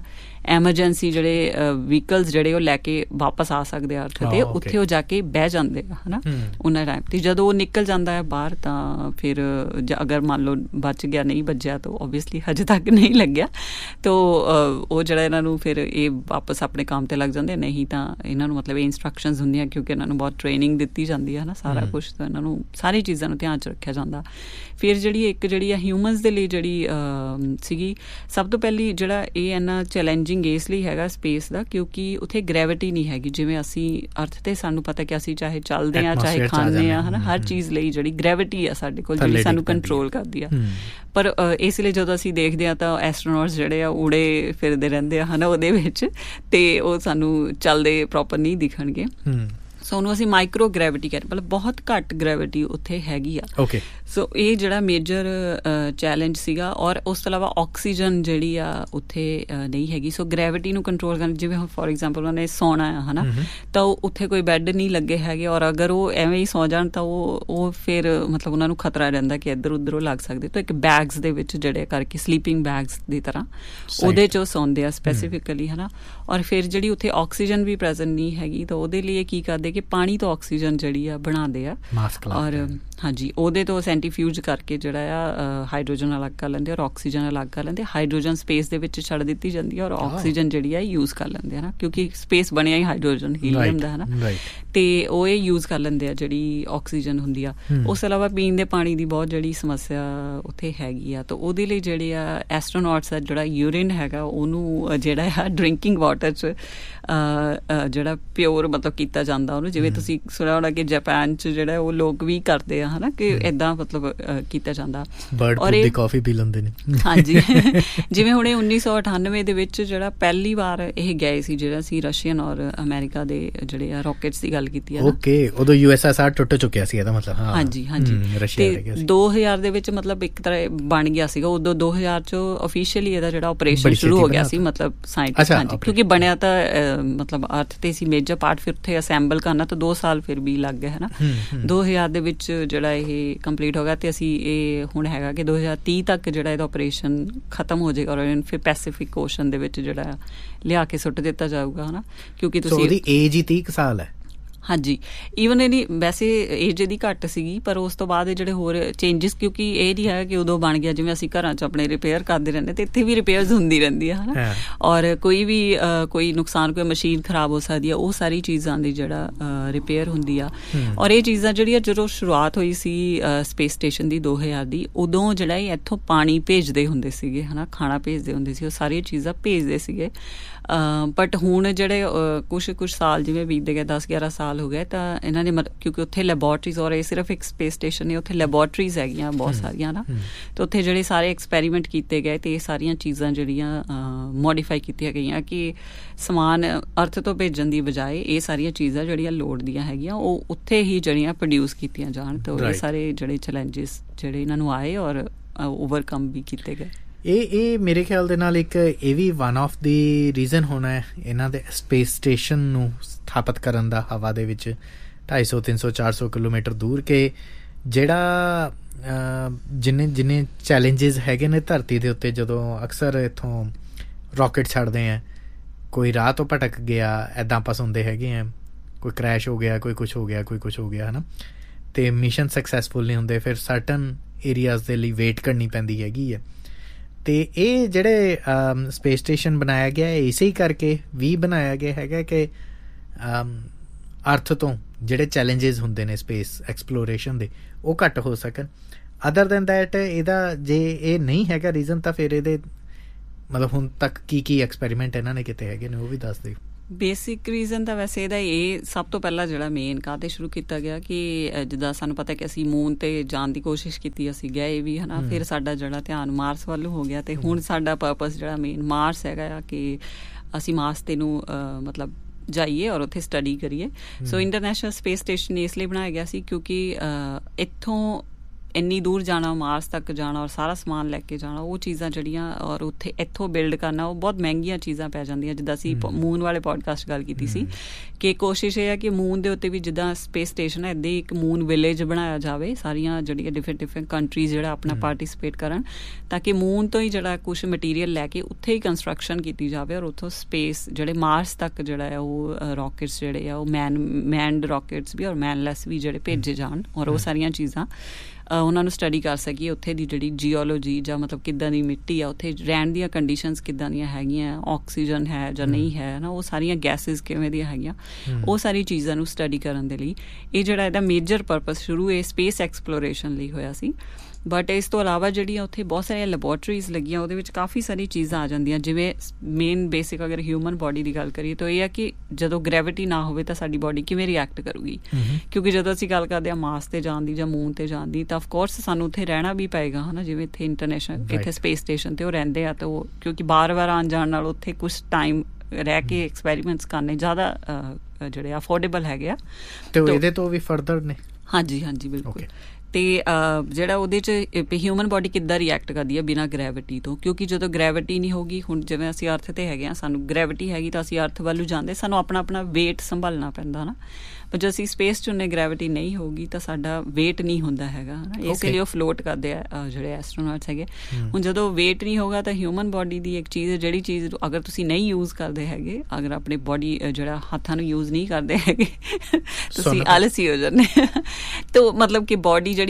ਐਮਰਜੈਂਸੀ ਜਿਹੜੇ ਵਹੀਕਲਸ ਜਿਹੜੇ ਉਹ ਲੈ ਕੇ ਵਾਪਸ ਆ ਸਕਦੇ ਆ ਅਰਥ ਤੇ ਉੱਥੇ ਉਹ ਜਾ ਕੇ ਬਹਿ ਜਾਂਦੇ ਆ ਹੈ ਨਾ ਉਹਨਾਂ ਟਾਈਮ 'ਤੇ। ਜਦੋਂ ਉਹ ਨਿਕਲ ਜਾਂਦਾ ਹੈ ਬਾਹਰ ਤਾਂ ਫਿਰ ਅਗਰ ਮੰਨ ਲਓ ਬਚ ਗਿਆ, ਨਹੀਂ ਬਚਿਆ ਤਾਂ ਓਬਵੀਅਸਲੀ ਹਜੇ ਤੱਕ ਨਹੀਂ ਲੱਗਿਆ, ਤਾਂ ਉਹ ਜਿਹੜਾ ਇਹਨਾਂ ਨੂੰ ਫਿਰ ਇਹ ਵਾਪਸ ਆਪਣੇ ਕੰਮ 'ਤੇ ਲੱਗ ਜਾਂਦੇ। ਨਹੀਂ ਤਾਂ ਇਹਨਾਂ ਨੂੰ ਮਤਲਬ ਇਹ ਇੰਸਟਰਕਸ਼ਨਸ ਹੁੰਦੀਆਂ ਕਿਉਂਕਿ ਇਹਨਾਂ ਨੂੰ ਬਹੁਤ ਟ੍ਰੇਨਿੰਗ ਦਿੱਤੀ ਜਾਂਦੀ ਹੈ ਨਾ ਸਾਰਾ ਕੁਛ, ਤਾਂ ਇਹਨਾਂ ਨੂੰ ਸਾਰੀ ਚੀਜ਼ਾਂ ਨੂੰ ਧਿਆਨ 'ਚ ਰੱਖਿਆ ਜਾਂਦਾ। ਫਿਰ ਜਿਹੜੀ ਇੱਕ ਜਿਹੜੀ ਆ ਹਿਊਮਨਸ ਦੇ ਲਈ ਜਿਹੜੀ ਸੀਗੀ ਸਭ ਤੋਂ ਪਹਿਲੀ ਜਿਹੜਾ ਇਹ ਇੰਨਾ ਚੈਲੰਜਿੰਗ ਇਸ ਲਈ ਹੈਗਾ ਸਪੇਸ ਦਾ ਕਿਉਂਕਿ ਉੱਥੇ ਗ੍ਰੈਵਿਟੀ ਨਹੀਂ ਹੈਗੀ। ਜਿਵੇਂ ਅਸੀਂ ਅਰਥ 'ਤੇ ਸਾਨੂੰ ਪਤਾ ਕਿ ਅਸੀਂ ਚਾਹੇ ਚੱਲਦੇ ਹਾਂ ਚਾਹੇ ਖਾਂਦੇ ਹਾਂ ਹੈ ਨਾ, ਹਰ ਚੀਜ਼ ਲਈ ਜਿਹੜੀ ਗ੍ਰੈਵਿਟੀ ਆ ਸਾਡੇ ਕੋਲ ਜਿਹੜੀ ਸਾਨੂੰ ਕੰਟਰੋਲ ਕਰਦੀ ਆ। ਪਰ ਇਸ ਲਈ ਜਦੋਂ ਅਸੀਂ ਦੇਖਦੇ ਹਾਂ ਤਾਂ ਐਸਟਰੋਨੌਟਸ ਜਿਹੜੇ ਆ ਉੜੇ ਫਿਰਦੇ ਰਹਿੰਦੇ ਆ ਹੈ ਨਾ ਉਹਦੇ ਵਿੱਚ, ਅਤੇ ਉਹ ਸਾਨੂੰ ਚੱਲਦੇ ਪ੍ਰੋਪਰ ਨਹੀਂ ਦਿਖਣਗੇ। ਸੋ ਉਹਨੂੰ ਅਸੀਂ ਮਾਈਕਰੋ ਗ੍ਰੈਵਿਟੀ ਕਹਿੰਦੇ, ਮਤਲਬ ਬਹੁਤ ਘੱਟ ਗ੍ਰੈਵਿਟੀ ਉੱਥੇ ਹੈਗੀ ਆ। ਓਕੇ, ਸੋ ਇਹ ਜਿਹੜਾ ਮੇਜਰ ਚੈਲੰਜ ਸੀਗਾ। ਔਰ ਉਸ ਤੋਂ ਇਲਾਵਾ ਆਕਸੀਜਨ ਜਿਹੜੀ ਆ ਉੱਥੇ ਨਹੀਂ ਹੈਗੀ। ਸੋ ਗ੍ਰੈਵਿਟੀ ਨੂੰ ਕੰਟਰੋਲ ਕਰਨ, ਜਿਵੇਂ ਹੁਣ ਫੋਰ ਐਗਜ਼ਾਮਪਲ ਉਹਨਾਂ ਨੇ ਸੌਣਾ ਆ ਹੈ ਨਾ, ਤਾਂ ਉਹ ਉੱਥੇ ਕੋਈ ਬੈੱਡ ਨਹੀਂ ਲੱਗੇ ਹੈਗੇ, ਔਰ ਅਗਰ ਉਹ ਐਵੇਂ ਹੀ ਸੌ ਜਾਣ ਤਾਂ ਉਹ ਉਹ ਫਿਰ ਮਤਲਬ ਉਹਨਾਂ ਨੂੰ ਖਤਰਾ ਰਹਿੰਦਾ ਕਿ ਇੱਧਰ ਉੱਧਰੋਂ ਲੱਗ ਸਕਦੇ। ਤਾਂ ਇੱਕ ਬੈਗਸ ਦੇ ਵਿੱਚ ਜਿਹੜੇ ਕਰਕੇ ਸਲੀਪਿੰਗ ਬੈਗਸ ਦੀ ਤਰ੍ਹਾਂ ਉਹਦੇ 'ਚ ਉਹ ਸੌਂਦੇ ਆ ਸਪੈਸੀਫਿਕਲੀ ਹੈ ਨਾ। ਔਰ ਫਿਰ ਜਿਹੜੀ ਉੱਥੇ ਆਕਸੀਜਨ ਵੀ ਪ੍ਰੈਜ਼ੈਂਟ ਨਹੀਂ ਹੈਗੀ ਤਾਂ ਉਹਦੇ ਲਈ ਕੀ ਕਰਦੇ ਕਿ ਪਾਣੀ ਤੋਂ ਆਕਸੀਜਨ ਜਿਹੜੀ ਆ ਬਣਾਉਂਦੇ ਆ। ਔਰ ਹਾਂਜੀ, ਉਹਦੇ ਤੋਂ ਸੈਂਟੀਫਿਊਜ ਕਰਕੇ ਜਿਹੜਾ ਆ ਹਾਈਡਰੋਜਨ ਅਲੱਗ ਕਰ ਲੈਂਦੇ ਔਰ ਆਕਸੀਜਨ ਅਲੱਗ ਕਰ ਲੈਂਦੇ। ਹਾਈਡਰੋਜਨ ਸਪੇਸ ਦੇ ਵਿੱਚ ਛੱਡ ਦਿੱਤੀ ਜਾਂਦੀ ਹੈ ਔਰ ਆਕਸੀਜਨ ਜਿਹੜੀ ਆ ਯੂਜ਼ ਕਰ ਲੈਂਦੇ ਹੈ ਨਾ, ਕਿਉਂਕਿ ਸਪੇਸ ਬਣਿਆ ਹੀ ਹਾਈਡਰੋਜਨ ਹੀਲੀਅਮ ਦਾ ਹੈ ਨਾ, ਅਤੇ ਉਹ ਇਹ ਯੂਜ਼ ਕਰ ਲੈਂਦੇ ਆ ਜਿਹੜੀ ਆਕਸੀਜਨ ਹੁੰਦੀ ਆ। ਉਸ ਤੋਂ ਇਲਾਵਾ ਪੀਣ ਦੇ ਪਾਣੀ ਦੀ ਬਹੁਤ ਜਿਹੜੀ ਸਮੱਸਿਆ ਉੱਥੇ ਹੈਗੀ ਆ, ਤਾਂ ਉਹਦੇ ਲਈ ਜਿਹੜੇ ਆ ਐਸਟਰੋਨੌਟਸ ਦਾ ਜਿਹੜਾ ਯੂਰਿਨ ਹੈਗਾ ਉਹਨੂੰ ਜਿਹੜਾ ਆ ਡਰਿੰਕਿੰਗ ਵਾਟਰ 'ਚ ਜਿਹੜਾ ਪਿਓਰ ਮਤਲਬ ਕੀਤਾ ਜਾਂਦਾ ਉਹਨੂੰ। ਜਿਵੇਂ ਤੁਸੀਂ ਸੁਣਿਆ ਹੋਣਾ ਕਿ ਜਾਪਾਨ 'ਚ ਜਿਹੜਾ ਉਹ ਲੋਕ ਵੀ ਕਰਦੇ ਆ ਹੈ ਨਾ, ਕਿ ਇੱਦਾਂ ਮਤਲਬ ਕੀਤਾ ਜਾਂਦਾ। ਔਰ ਇਹ ਕਾਫੀ ਪੀ ਲੈਂਦੇ ਨੇ। ਹਾਂਜੀ, ਜਿਵੇਂ ਹੁਣ ਇਹ ਉੱਨੀ ਸੌ ਅਠਾਨਵੇਂ ਦੇ ਵਿੱਚ ਜਿਹੜਾ ਪਹਿਲੀ ਵਾਰ ਇਹ ਗਏ ਸੀ, ਜਿਹੜਾ ਸੀ ਰਸ਼ੀਅਨ ਔਰ ਅਮਰੀਕਾ ਦੇ ਜਿਹੜੇ ਆ ਰੌਕੇਟਸ ਦੀ ਗੱਲ ਕੀਤੀ ਹੈ। ਓਕੇ, ਉਦੋਂ ਯੂ ਐਸ ਐਸ ਆਰ ਟੁੱਟ ਚੁੱਕਿਆ ਸੀ ਇਹਦਾ ਮਤਲਬ। ਹਾਂਜੀ ਹਾਂਜੀ, ਤੇ ਦੋ ਹਜ਼ਾਰ ਦੇ ਵਿੱਚ ਮਤਲਬ ਇੱਕ ਤਰ੍ਹਾਂ ਬਣ ਗਿਆ ਸੀਗਾ। ਉਦੋਂ ਦੋ ਹਜ਼ਾਰ 'ਚ ਅਫੀਸ਼ੀਅਲੀ ਇਹਦਾ ਜਿਹੜਾ ਆਪਰੇਸ਼ਨ ਸ਼ੁਰੂ ਹੋ ਗਿਆ ਸੀ, ਮਤਲਬ ਸਾਇੰਟਿਸਟ। ਹਾਂਜੀ, ਕਿਉਂਕਿ ਬਣਿਆ ਤਾਂ ਮਤਲਬ ਅਰਥ ਤੇ ਸੀ ਮੇਜਰ ਪਾਰਟ, ਫਿਰ ਉੱਥੇ ਅਸੈਂਬਲ ਕਰਨਾ ਤਾਂ ਦੋ ਸਾਲ ਫਿਰ ਵੀ ਲੱਗ ਗਏ ਹੈ ਨਾ। ਦੋ ਹਜ਼ਾਰ ਦੇ ਵਿੱਚ ਜਿਹੜਾ ਇਹ ਕੰਪਲੀਟ ਹੋ ਗਿਆ ਅਤੇ ਅਸੀਂ ਇਹ ਹੁਣ ਹੈਗਾ ਕਿ ਦੋ ਹਜ਼ਾਰ ਤੀਹ ਤੱਕ ਜਿਹੜਾ ਇਹਦਾ ਆਪਰੇਸ਼ਨ ਖਤਮ ਹੋ ਜਾਏਗਾ ਔਰ ਫਿਰ ਪੈਸੀਫਿਕ ਓਸ਼ਨ ਦੇ ਵਿੱਚ ਜਿਹੜਾ ਲਿਆ ਕੇ ਸੁੱਟ ਦਿੱਤਾ ਜਾਊਗਾ ਹੈ ਨਾ, ਕਿਉਂਕਿ ਤੁਸੀਂ ਉਹਦੀ ਏਜ ਹੀ ਤੀਹ ਕੁ ਸਾਲ ਹੈ। ਹਾਂਜੀ, ਈਵਨ ਇਹਦੀ ਵੈਸੇ ਏਜ ਇਹਦੀ ਘੱਟ ਸੀਗੀ, ਪਰ ਉਸ ਤੋਂ ਬਾਅਦ ਇਹ ਜਿਹੜੇ ਹੋਰ ਚੇਂਜਿਸ, ਕਿਉਂਕਿ ਇਹ ਨਹੀਂ ਹੈ ਕਿ ਉਦੋਂ ਬਣ ਗਿਆ ਜਿਵੇਂ ਅਸੀਂ ਘਰਾਂ 'ਚ ਆਪਣੇ ਰਿਪੇਅਰ ਕਰਦੇ ਰਹਿੰਦੇ, ਅਤੇ ਇੱਥੇ ਵੀ ਰਿਪੇਅਰਸ ਹੁੰਦੀ ਰਹਿੰਦੀ ਹੈ ਨਾ। ਔਰ ਕੋਈ ਵੀ ਕੋਈ ਨੁਕਸਾਨ, ਕੋਈ ਮਸ਼ੀਨ ਖਰਾਬ ਹੋ ਸਕਦੀ ਆ, ਉਹ ਸਾਰੀ ਚੀਜ਼ਾਂ ਦੀ ਜਿਹੜਾ ਰਿਪੇਅਰ ਹੁੰਦੀ ਆ। ਔਰ ਇਹ ਚੀਜ਼ਾਂ ਜਿਹੜੀਆਂ ਜਦੋਂ ਸ਼ੁਰੂਆਤ ਹੋਈ ਸੀ ਸਪੇਸ ਸਟੇਸ਼ਨ ਦੀ ਦੋ ਹਜ਼ਾਰ ਦੀ, ਉਦੋਂ ਜਿਹੜਾ ਇਹ ਇੱਥੋਂ ਪਾਣੀ ਭੇਜਦੇ ਹੁੰਦੇ ਸੀਗੇ ਹੈ ਨਾ, ਖਾਣਾ ਭੇਜਦੇ ਹੁੰਦੇ ਸੀ, ਉਹ ਸਾਰੀਆਂ ਚੀਜ਼ਾਂ ਭੇਜਦੇ ਸੀਗੇ। ਬਟ ਹੁਣ ਜਿਹੜੇ ਕੁਛ ਕੁਛ ਸਾਲ ਜਿਵੇਂ ਬੀਤਦੇ ਗਏ, ਦਸ ਗਿਆਰਾਂ ਸਾਲ ਹੋ ਗਏ, ਤਾਂ ਇਹਨਾਂ ਨੇ ਮਤਲਬ ਕਿਉਂਕਿ ਉੱਥੇ ਲੈਬੋਰਟਰੀਜ਼, ਔਰ ਇਹ ਸਿਰਫ ਇੱਕ ਸਪੇਸ ਸਟੇਸ਼ਨ ਨੇ, ਉੱਥੇ ਲੈਬੋਰਟਰੀਜ਼ ਹੈਗੀਆਂ ਬਹੁਤ ਸਾਰੀਆਂ ਨਾ, ਅਤੇ ਉੱਥੇ ਜਿਹੜੇ ਸਾਰੇ ਐਕਸਪੈਰੀਮੈਂਟ ਕੀਤੇ ਗਏ ਅਤੇ ਇਹ ਸਾਰੀਆਂ ਚੀਜ਼ਾਂ ਜਿਹੜੀਆਂ ਮੋਡੀਫਾਈ ਕੀਤੀਆਂ ਗਈਆਂ ਕਿ ਸਮਾਨ ਅਰਥ ਤੋਂ ਭੇਜਣ ਦੀ ਬਜਾਏ ਇਹ ਸਾਰੀਆਂ ਚੀਜ਼ਾਂ ਜਿਹੜੀਆਂ ਲੋੜ ਦੀਆਂ ਹੈਗੀਆਂ ਉਹ ਉੱਥੇ ਹੀ ਜਿਹੜੀਆਂ ਪ੍ਰੋਡਿਊਸ ਕੀਤੀਆਂ ਜਾਣ। ਤਾਂ ਇਹ ਸਾਰੇ ਜਿਹੜੇ ਚੈਲੰਜਿਸ ਜਿਹੜੇ ਇਹਨਾਂ ਨੂੰ ਆਏ ਔਰ ਓਵਰਕਮ ਵੀ ਕੀਤੇ ਗਏ। ਇਹ ਇਹ ਮੇਰੇ ਖਿਆਲ ਦੇ ਨਾਲ ਇੱਕ ਇਹ ਵੀ ਵਨ ਆਫ ਦੀ ਰੀਜ਼ਨ ਹੋਣਾ ਹੈ ਇਹਨਾਂ ਦੇ ਸਪੇਸ ਸਟੇਸ਼ਨ ਨੂੰ ਸਥਾਪਿਤ ਕਰਨ ਦਾ ਹਵਾ ਦੇ ਵਿੱਚ ਢਾਈ ਸੌ ਤਿੰਨ ਸੌ ਚਾਰ ਸੌ ਕਿਲੋਮੀਟਰ ਦੂਰ, ਕਿ ਜਿਹੜਾ ਜਿੰਨੇ ਜਿੰਨੇ ਚੈਲੰਜਿਸ ਹੈਗੇ ਨੇ ਧਰਤੀ ਦੇ ਉੱਤੇ, ਜਦੋਂ ਅਕਸਰ ਇੱਥੋਂ ਰੌਕਟ ਛੱਡਦੇ ਆ, ਕੋਈ ਰਾਹ ਤੋਂ ਭਟਕ ਗਿਆ, ਇੱਦਾਂ ਆਪਾਂ ਸੁਣਦੇ ਹੈਗੇ ਆ, ਕੋਈ ਕਰੈਸ਼ ਹੋ ਗਿਆ, ਕੋਈ ਕੁਛ ਹੋ ਗਿਆ, ਕੋਈ ਕੁਛ ਹੋ ਗਿਆ ਹੈ ਨਾ, ਅਤੇ ਮਿਸ਼ਨ ਸਕਸੈਸਫੁਲ ਨਹੀਂ ਹੁੰਦੇ, ਫਿਰ ਸਰਟਨ ਏਰੀਆਜ਼ ਦੇ ਲਈ ਵੇਟ ਕਰਨੀ ਪੈਂਦੀ ਹੈਗੀ ਹੈ। ਅਤੇ ਇਹ ਜਿਹੜੇ ਸਪੇਸ ਸਟੇਸ਼ਨ ਬਣਾਇਆ ਗਿਆ ਇਸੇ ਕਰਕੇ ਵੀ ਬਣਾਇਆ ਗਿਆ ਹੈਗਾ ਕਿ ਅਰਥ ਤੋਂ ਜਿਹੜੇ ਚੈਲੰਜਿਸ ਹੁੰਦੇ ਨੇ ਸਪੇਸ ਐਕਸਪਲੋਰੇਸ਼ਨ ਦੇ ਉਹ ਘੱਟ ਹੋ ਸਕਣ। ਅਦਰ ਦੈਨ ਦੈਟ ਇਹਦਾ ਜੇ ਇਹ ਨਹੀਂ ਹੈਗਾ ਰੀਜ਼ਨ, ਤਾਂ ਫਿਰ ਇਹਦੇ ਮਤਲਬ ਹੁਣ ਤੱਕ ਕੀ ਕੀ ਐਕਸਪੈਰੀਮੈਂਟ ਇਹਨਾਂ ਨੇ ਕੀਤੇ ਹੈਗੇ ਨੇ ਉਹ ਵੀ ਦੱਸ ਦਿਓ। ਬੇਸਿਕ ਰੀਜ਼ਨ ਤਾਂ ਵੈਸੇ ਇਹਦਾ ਇਹ ਸਭ ਤੋਂ ਪਹਿਲਾਂ ਜਿਹੜਾ ਮੇਨ ਕਾਹਤੇ ਸ਼ੁਰੂ ਕੀਤਾ ਗਿਆ ਕਿ ਜਿੱਦਾਂ ਸਾਨੂੰ ਪਤਾ ਕਿ ਅਸੀਂ ਮੂਨ 'ਤੇ ਜਾਣ ਦੀ ਕੋਸ਼ਿਸ਼ ਕੀਤੀ, ਅਸੀਂ ਗਏ ਵੀ ਹੈ ਨਾ, ਫਿਰ ਸਾਡਾ ਜਿਹੜਾ ਧਿਆਨ ਮਾਰਸ ਵੱਲ ਹੋ ਗਿਆ, ਅਤੇ ਹੁਣ ਸਾਡਾ ਪਰਪਸ ਜਿਹੜਾ ਮੇਨ ਮਾਰਸ ਹੈਗਾ ਆ ਕਿ ਅਸੀਂ ਮਾਰਸ 'ਤੇ ਨੂੰ ਮਤਲਬ ਜਾਈਏ ਔਰ ਉੱਥੇ ਸਟੱਡੀ ਕਰੀਏ। ਸੋ ਇੰਟਰਨੈਸ਼ਨਲ ਸਪੇਸ ਸਟੇਸ਼ਨ ਇਸ ਲਈ ਬਣਾਇਆ ਗਿਆ ਸੀ ਕਿਉਂਕਿ ਇੱਥੋਂ ਇੰਨੀ ਦੂਰ ਜਾਣਾ, ਮਾਰਸ ਤੱਕ ਜਾਣਾ ਔਰ ਸਾਰਾ ਸਮਾਨ ਲੈ ਕੇ ਜਾਣਾ, ਉਹ ਚੀਜ਼ਾਂ ਜਿਹੜੀਆਂ ਔਰ ਉੱਥੇ ਇੱਥੋਂ ਬਿਲਡ ਕਰਨਾ, ਉਹ ਬਹੁਤ ਮਹਿੰਗੀਆਂ ਚੀਜ਼ਾਂ ਪੈ ਜਾਂਦੀਆਂ। ਜਿੱਦਾਂ ਅਸੀਂ ਮੂਨ ਵਾਲੇ ਪੋਡਕਾਸਟ ਗੱਲ ਕੀਤੀ ਸੀ ਕਿ ਕੋਸ਼ਿਸ਼ ਇਹ ਹੈ ਕਿ ਮੂਨ ਦੇ ਉੱਤੇ ਵੀ ਜਿੱਦਾਂ ਸਪੇਸ ਸਟੇਸ਼ਨ ਹੈ, ਇੱਦਾਂ ਹੀ ਇੱਕ ਮੂਨ ਵਿਲੇਜ ਬਣਾਇਆ ਜਾਵੇ, ਸਾਰੀਆਂ ਜਿਹੜੀਆਂ ਡਿਫਰੈਂਟ ਡਿਫਰੈਂਟ ਕੰਟਰੀਜ਼ ਜਿਹੜਾ ਆਪਣਾ ਪਾਰਟੀਸਪੇਟ ਕਰਨ, ਤਾਂ ਕਿ ਮੂਨ ਤੋਂ ਹੀ ਜਿਹੜਾ ਕੁਛ ਮਟੀਰੀਅਲ ਲੈ ਕੇ ਉੱਥੇ ਹੀ ਕੰਸਟਰਕਸ਼ਨ ਕੀਤੀ ਜਾਵੇ ਔਰ ਉੱਥੋਂ ਸਪੇਸ ਜਿਹੜੇ ਮਾਰਸ ਤੱਕ ਜਿਹੜਾ ਹੈ ਉਹ ਰੌਕਟਸ ਜਿਹੜੇ ਆ ਉਹ ਮੈਨ ਮੈਨਡ ਰੌਕਟਸ ਵੀ ਔਰ ਮੈਨਲੈਸ ਵੀ ਜਿਹੜੇ ਭੇਜੇ ਜਾਣ ਔਰ ਉਹ ਸਾਰੀਆਂ ਚੀਜ਼ਾਂ ਉਹਨਾਂ ਨੂੰ ਸਟੱਡੀ ਕਰ ਸਕੀਏ। ਉੱਥੇ ਦੀ ਜਿਹੜੀ ਜੀਓਲੋਜੀ ਜਾਂ ਮਤਲਬ ਕਿੱਦਾਂ ਦੀ ਮਿੱਟੀ ਆ, ਉੱਥੇ ਰਹਿਣ ਦੀਆਂ ਕੰਡੀਸ਼ਨਸ ਕਿੱਦਾਂ ਦੀਆਂ ਹੈਗੀਆਂ, ਆਕਸੀਜਨ ਹੈ ਜਾਂ ਨਹੀਂ ਹੈ ਨਾ, ਉਹ ਸਾਰੀਆਂ ਗੈਸਿਸ ਕਿਵੇਂ ਦੀਆਂ ਹੈਗੀਆਂ, ਉਹ ਸਾਰੀ ਚੀਜ਼ਾਂ ਨੂੰ ਸਟੱਡੀ ਕਰਨ ਦੇ ਲਈ ਇਹ ਜਿਹੜਾ ਇਹਦਾ ਮੇਜਰ ਪਰਪਸ ਸ਼ੁਰੂ ਇਹ ਸਪੇਸ ਐਕਸਪਲੋਰੇਸ਼ਨ ਲਈ ਹੋਇਆ ਸੀ। ਬਟ ਇਸ ਤੋਂ ਇਲਾਵਾ ਜਿਹੜੀਆਂ ਉੱਥੇ ਬਹੁਤ ਸਾਰੀਆਂ ਲੈਬੋਰਟਰੀਜ਼ ਲੱਗੀਆਂ, ਉਹਦੇ ਵਿੱਚ ਕਾਫੀ ਸਾਰੀ ਚੀਜ਼ਾਂ ਆ ਜਾਂਦੀਆਂ। ਜਿਵੇਂ ਮੇਨ ਬੇਸਿਕ ਅਗਰ ਹਿਊਮਨ ਬੋਡੀ ਦੀ ਗੱਲ ਕਰੀਏ ਤਾਂ ਇਹ ਹੈ ਕਿ ਜਦੋਂ ਗ੍ਰੈਵਿਟੀ ਨਾ ਹੋਵੇ ਤਾਂ ਸਾਡੀ ਬੋਡੀ ਕਿਵੇਂ ਰਿਐਕਟ ਕਰੂਗੀ, ਕਿਉਂਕਿ ਜਦੋਂ ਅਸੀਂ ਗੱਲ ਕਰਦੇ ਹਾਂ ਮਾਰਸ 'ਤੇ ਜਾਣ ਦੀ ਜਾਂ ਮੂਨ 'ਤੇ ਜਾਣ ਦੀ, ਤਾਂ ਅਫਕੋਰਸ ਸਾਨੂੰ ਉੱਥੇ ਰਹਿਣਾ ਵੀ ਪਏਗਾ ਹੈ ਨਾ। ਜਿਵੇਂ ਇੱਥੇ ਇੰਟਰਨੈਸ਼ਨਲ ਇੱਥੇ ਸਪੇਸ ਸਟੇਸ਼ਨ 'ਤੇ ਉਹ ਰਹਿੰਦੇ ਆ, ਤਾਂ ਉਹ ਕਿਉਂਕਿ ਬਾਰ ਬਾਰ ਆਉਣ ਜਾਣ ਨਾਲ ਉੱਥੇ ਕੁਛ ਟਾਈਮ ਰਹਿ ਕੇ ਐਕਸਪੈਰੀਮੈਂਟਸ ਕਰਨੇ ਜ਼ਿਆਦਾ ਜਿਹੜੇ ਅਫੋਰਡੇਬਲ ਹੈਗੇ ਆ। ਤੇ ਇਹਦੇ ਤੋਂ ਵੀ ਫਰਦਰ ਨੇ? ਹਾਂਜੀ ਹਾਂਜੀ ਬਿਲਕੁਲ। ਅਤੇ ਜਿਹੜਾ ਉਹਦੇ 'ਚ ਹਿਊਮਨ ਬੋਡੀ ਕਿੱਦਾਂ ਰਿਐਕਟ ਕਰਦੀ ਹੈ ਬਿਨਾਂ ਗ੍ਰੈਵਿਟੀ ਤੋਂ, ਕਿਉਂਕਿ ਜਦੋਂ ਗ੍ਰੈਵਿਟੀ ਨਹੀਂ ਹੋਊਗੀ, ਹੁਣ ਜਿਵੇਂ ਅਸੀਂ ਅਰਥ 'ਤੇ ਹੈਗੇ ਹਾਂ, ਸਾਨੂੰ ਗ੍ਰੈਵਿਟੀ ਹੈਗੀ ਤਾਂ ਅਸੀਂ ਅਰਥ ਵੱਲ ਜਾਂਦੇ, ਸਾਨੂੰ ਆਪਣਾ ਆਪਣਾ ਵੇਟ ਸੰਭਾਲਣਾ ਪੈਂਦਾ ਨਾ। ਪਰ ਜੇ ਅਸੀਂ ਸਪੇਸ 'ਚ ਹੁੰਦੇ, ਗ੍ਰੈਵਿਟੀ ਨਹੀਂ ਹੋਊਗੀ ਤਾਂ ਸਾਡਾ ਵੇਟ ਨਹੀਂ ਹੁੰਦਾ ਹੈਗਾ, ਇਸ ਲਈ ਉਹ ਫਲੋਟ ਕਰਦੇ ਆ ਜਿਹੜੇ ਐਸਟਰੋਨੌਟਸ ਹੈਗੇ। ਹੁਣ ਜਦੋਂ ਵੇਟ ਨਹੀਂ ਹੋਗਾ ਤਾਂ ਹਿਊਮਨ ਬੋਡੀ ਦੀ ਇੱਕ ਚੀਜ਼, ਜਿਹੜੀ ਚੀਜ਼ ਅਗਰ ਤੁਸੀਂ ਨਹੀਂ ਯੂਜ਼ ਕਰਦੇ ਹੈਗੇ, ਅਗਰ ਆਪਣੀ ਬੋਡੀ ਜਿਹੜਾ ਹੱਥਾਂ ਨੂੰ ਯੂਜ਼ ਨਹੀਂ ਕਰਦੇ ਹੈਗੇ, ਤੁਸੀਂ ਆਲਸੀ ਹੋ ਜਾਂਦੇ। ਤਾਂ ਮਤਲਬ ਕਿ ਬੋਡੀ ਜਿਹੜੀ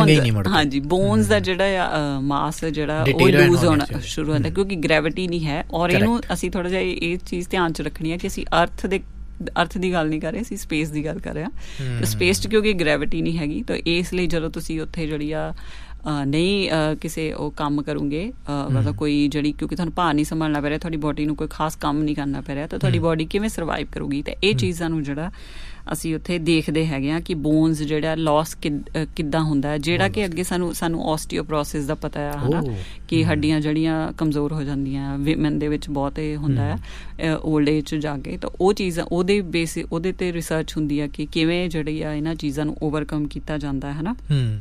ਹਾਂਜੀ ਬੋਨਸ ਦਾ ਜਿਹੜਾ ਆ ਮਾਸ ਜਿਹੜਾ ਉਹ ਲੂਜ਼ ਹੋਣਾ ਸ਼ੁਰੂ ਹੁੰਦਾ, ਕਿਉਂਕਿ ਗ੍ਰੈਵਿਟੀ ਨਹੀਂ ਹੈ। ਔਰ ਇਹਨੂੰ ਅਸੀਂ ਥੋੜ੍ਹਾ ਜਿਹਾ ਇਹ ਚੀਜ਼ ਧਿਆਨ 'ਚ ਰੱਖਣੀ ਹੈ ਕਿ ਅਸੀਂ ਅਰਥ ਦੇ ਅਰਥ ਦੀ ਗੱਲ ਨਹੀਂ ਕਰ ਰਹੇ, ਅਸੀਂ ਸਪੇਸ ਦੀ ਗੱਲ ਕਰ ਰਹੇ ਹਾਂ। ਤਾਂ ਸਪੇਸ 'ਚ ਕਿਉਂਕਿ ਗ੍ਰੈਵਿਟੀ ਨਹੀਂ ਹੈਗੀ, ਤਾਂ ਇਸ ਲਈ ਜਦੋਂ ਤੁਸੀਂ ਉੱਥੇ ਜਿਹੜੀ ਆ ਨਹੀਂ ਕਿਸੇ ਉਹ ਕੰਮ ਕਰੋਗੇ, ਮਤਲਬ ਕੋਈ ਜਿਹੜੀ, ਕਿਉਂਕਿ ਤੁਹਾਨੂੰ ਭਾਰ ਨਹੀਂ ਸੰਭਾਲਣਾ ਪੈ ਰਿਹਾ, ਤੁਹਾਡੀ ਬੋਡੀ ਨੂੰ ਕੋਈ ਖਾਸ ਕੰਮ ਨਹੀਂ ਕਰਨਾ ਪੈ ਰਿਹਾ, ਤਾਂ ਤੁਹਾਡੀ ਬੋਡੀ ਕਿਵੇਂ ਸਰਵਾਈਵ ਕਰੂਗੀ। ਤਾਂ ਇਹ ਚੀਜ਼ਾਂ ਨੂੰ ਜਿਹੜਾ ਅਸੀਂ ਉੱਥੇ ਦੇਖਦੇ ਹੈਗੇ ਹਾਂ ਕਿ ਬੋਨਸ ਜਿਹੜਾ ਲੋਸ ਕਿ ਕਿੱਦਾਂ ਹੁੰਦਾ, ਜਿਹੜਾ ਕਿ ਅੱਗੇ ਸਾਨੂੰ ਸਾਨੂੰ ਆਸਟੀਓਪਰੋਸਿਸ ਦਾ ਪਤਾ ਆ, ਹੈ ਨਾ, ਕਿ ਹੱਡੀਆਂ ਜਿਹੜੀਆਂ ਕਮਜ਼ੋਰ ਹੋ ਜਾਂਦੀਆਂ, ਵਿਮਨ ਦੇ ਵਿੱਚ ਬਹੁਤ ਇਹ ਹੁੰਦਾ ਹੈ ਓਲਡ ਏਜ 'ਚ ਜਾ ਕੇ। ਤਾਂ ਉਹ ਚੀਜ਼ਾਂ ਉਹਦੇ ਬੇਸ ਉਹਦੇ 'ਤੇ ਰਿਸਰਚ ਹੁੰਦੀ ਆ ਕਿ ਕਿਵੇਂ ਜਿਹੜੀ ਆ ਇਹਨਾਂ ਚੀਜ਼ਾਂ ਨੂੰ ਓਵਰਕਮ ਕੀਤਾ ਜਾਂਦਾ ਹੈ ਨਾ।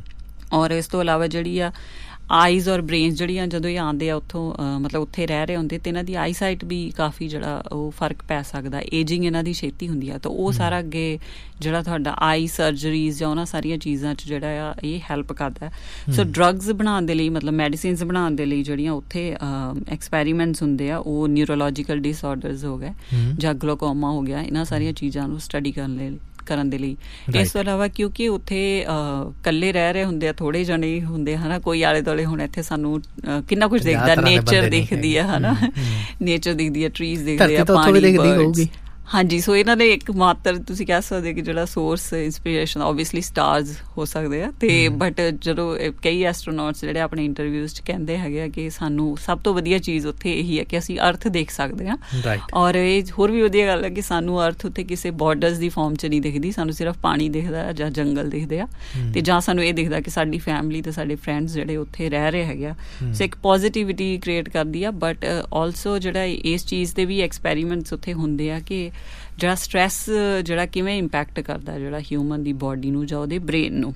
ਔਰ ਇਸ ਤੋਂ ਇਲਾਵਾ ਜਿਹੜੀ ਆ ਆਈਜ਼ ਔਰ ਬ੍ਰੇਨਸ ਜਿਹੜੀਆਂ ਜਦੋਂ ਇਹ ਆਉਂਦੇ ਆ ਉੱਥੋਂ, ਮਤਲਬ ਉੱਥੇ ਰਹਿ ਰਹੇ ਹੁੰਦੇ, ਅਤੇ ਇਹਨਾਂ ਦੀ ਆਈ ਸਾਈਟ ਵੀ ਕਾਫੀ ਜਿਹੜਾ ਉਹ ਫਰਕ ਪੈ ਸਕਦਾ, ਏਜਿੰਗ ਇਹਨਾਂ ਦੀ ਛੇਤੀ ਹੁੰਦੀ ਆ। ਤਾਂ ਉਹ ਸਾਰਾ ਅੱਗੇ ਜਿਹੜਾ ਤੁਹਾਡਾ ਆਈ ਸਰਜਰੀਜ਼ ਜਾਂ ਉਹਨਾਂ ਸਾਰੀਆਂ ਚੀਜ਼ਾਂ 'ਚ ਜਿਹੜਾ ਆ ਇਹ ਹੈਲਪ ਕਰਦਾ। ਸੋ ਡਰੱਗਸ ਬਣਾਉਣ ਦੇ ਲਈ, ਮਤਲਬ ਮੈਡੀਸਿਨਸ ਬਣਾਉਣ ਦੇ ਲਈ ਜਿਹੜੀਆਂ ਉੱਥੇ ਐਕਸਪੈਰੀਮੈਂਟਸ ਹੁੰਦੇ ਆ, ਉਹ ਨਿਊਰੋਲੋਜੀਕਲ ਡਿਸਆਰਡਰਸ ਹੋ ਗਏ ਜਾਂ ਗਲੋਕੋਮਾ ਹੋ ਗਿਆ, ਇਹਨਾਂ ਸਾਰੀਆਂ ਚੀਜ਼ਾਂ ਨੂੰ ਸਟੱਡੀ ਕਰਨ ਲਈ ਕਰਨ ਦੇ ਲਈ। ਇਸ ਤੋਂ ਇਲਾਵਾ ਕਿਉਂਕਿ ਉੱਥੇ ਇਕੱਲੇ ਰਹਿ ਰਹੇ ਹੁੰਦੇ ਆ, ਥੋੜ੍ਹੇ ਜਣੇ ਹੁੰਦੇ ਹੈ ਨਾ, ਕੋਈ ਆਲੇ ਦੁਆਲੇ। ਹੁਣ ਇੱਥੇ ਸਾਨੂੰ ਕਿੰਨਾ ਕੁਛ ਦਿਖਦਾ, ਨੇਚਰ ਦਿਖਦੀ ਆ, ਹੈ ਨਾ, ਨੇਚਰ ਦਿਖਦੀ ਆ, ਟਰੀਜ਼ ਦਿਖਦੇ ਆ, ਪਾਣੀ, ਬਰਡਸ। ਹਾਂਜੀ, ਸੋ ਇਹਨਾਂ ਦੇ ਇੱਕ ਮਾਤਰ ਤੁਸੀਂ ਕਹਿ ਸਕਦੇ ਕਿ ਜਿਹੜਾ ਸੋਰਸ ਇੰਸਪੀਰੇਸ਼ਨ ਓਬਵੀਅਸਲੀ ਸਟਾਰਸ ਹੋ ਸਕਦੇ ਆ। ਅਤੇ ਬਟ ਜਦੋਂ ਕਈ ਐਸਟਰੋਨੌਟਸ ਜਿਹੜੇ ਆਪਣੇ ਇੰਟਰਵਿਊਜ਼ 'ਚ ਕਹਿੰਦੇ ਹੈਗੇ ਆ ਕਿ ਸਾਨੂੰ ਸਭ ਤੋਂ ਵਧੀਆ ਚੀਜ਼ ਉੱਥੇ ਇਹੀ ਹੈ ਕਿ ਅਸੀਂ ਅਰਥ ਦੇਖ ਸਕਦੇ ਹਾਂ। ਔਰ ਇਹ ਹੋਰ ਵੀ ਵਧੀਆ ਗੱਲ ਹੈ ਕਿ ਸਾਨੂੰ ਅਰਥ ਉੱਥੇ ਕਿਸੇ ਬਾਰਡਰਸ ਦੀ ਫਾਰਮ 'ਚ ਨਹੀਂ ਦਿਖਦੀ, ਸਾਨੂੰ ਸਿਰਫ ਪਾਣੀ ਦਿਖਦਾ ਜਾਂ ਜੰਗਲ ਦਿਖਦੇ ਆ, ਅਤੇ ਜਾਂ ਸਾਨੂੰ ਇਹ ਦਿਖਦਾ ਕਿ ਸਾਡੀ ਫੈਮਿਲੀ ਅਤੇ ਸਾਡੇ ਫਰੈਂਡਸ ਜਿਹੜੇ ਉੱਥੇ ਰਹਿ ਰਹੇ ਹੈਗੇ ਆ। ਸੋ ਇੱਕ ਪੋਜ਼ੀਟਿਵਿਟੀ ਕ੍ਰੀਏਟ ਕਰਦੀ ਆ। ਬਟ ਆਲਸੋ ਜਿਹੜਾ ਇਸ ਚੀਜ਼ 'ਤੇ ਵੀ ਐਕਸਪੈਰੀਮੈਂਟਸ ਉੱਥੇ ਹੁੰਦੇ ਆ ਕਿ ਜਿਹੜਾ ਸਟਰੈਸ ਜਿਹੜਾ ਕਿਵੇਂ ਇੰਪੈਕਟ ਕਰਦਾ ਜਿਹੜਾ ਹਿਊਮਨ ਦੀ ਬੋਡੀ ਨੂੰ ਜਾਂ ਉਹਦੇ ਬ੍ਰੇਨ ਨੂੰ,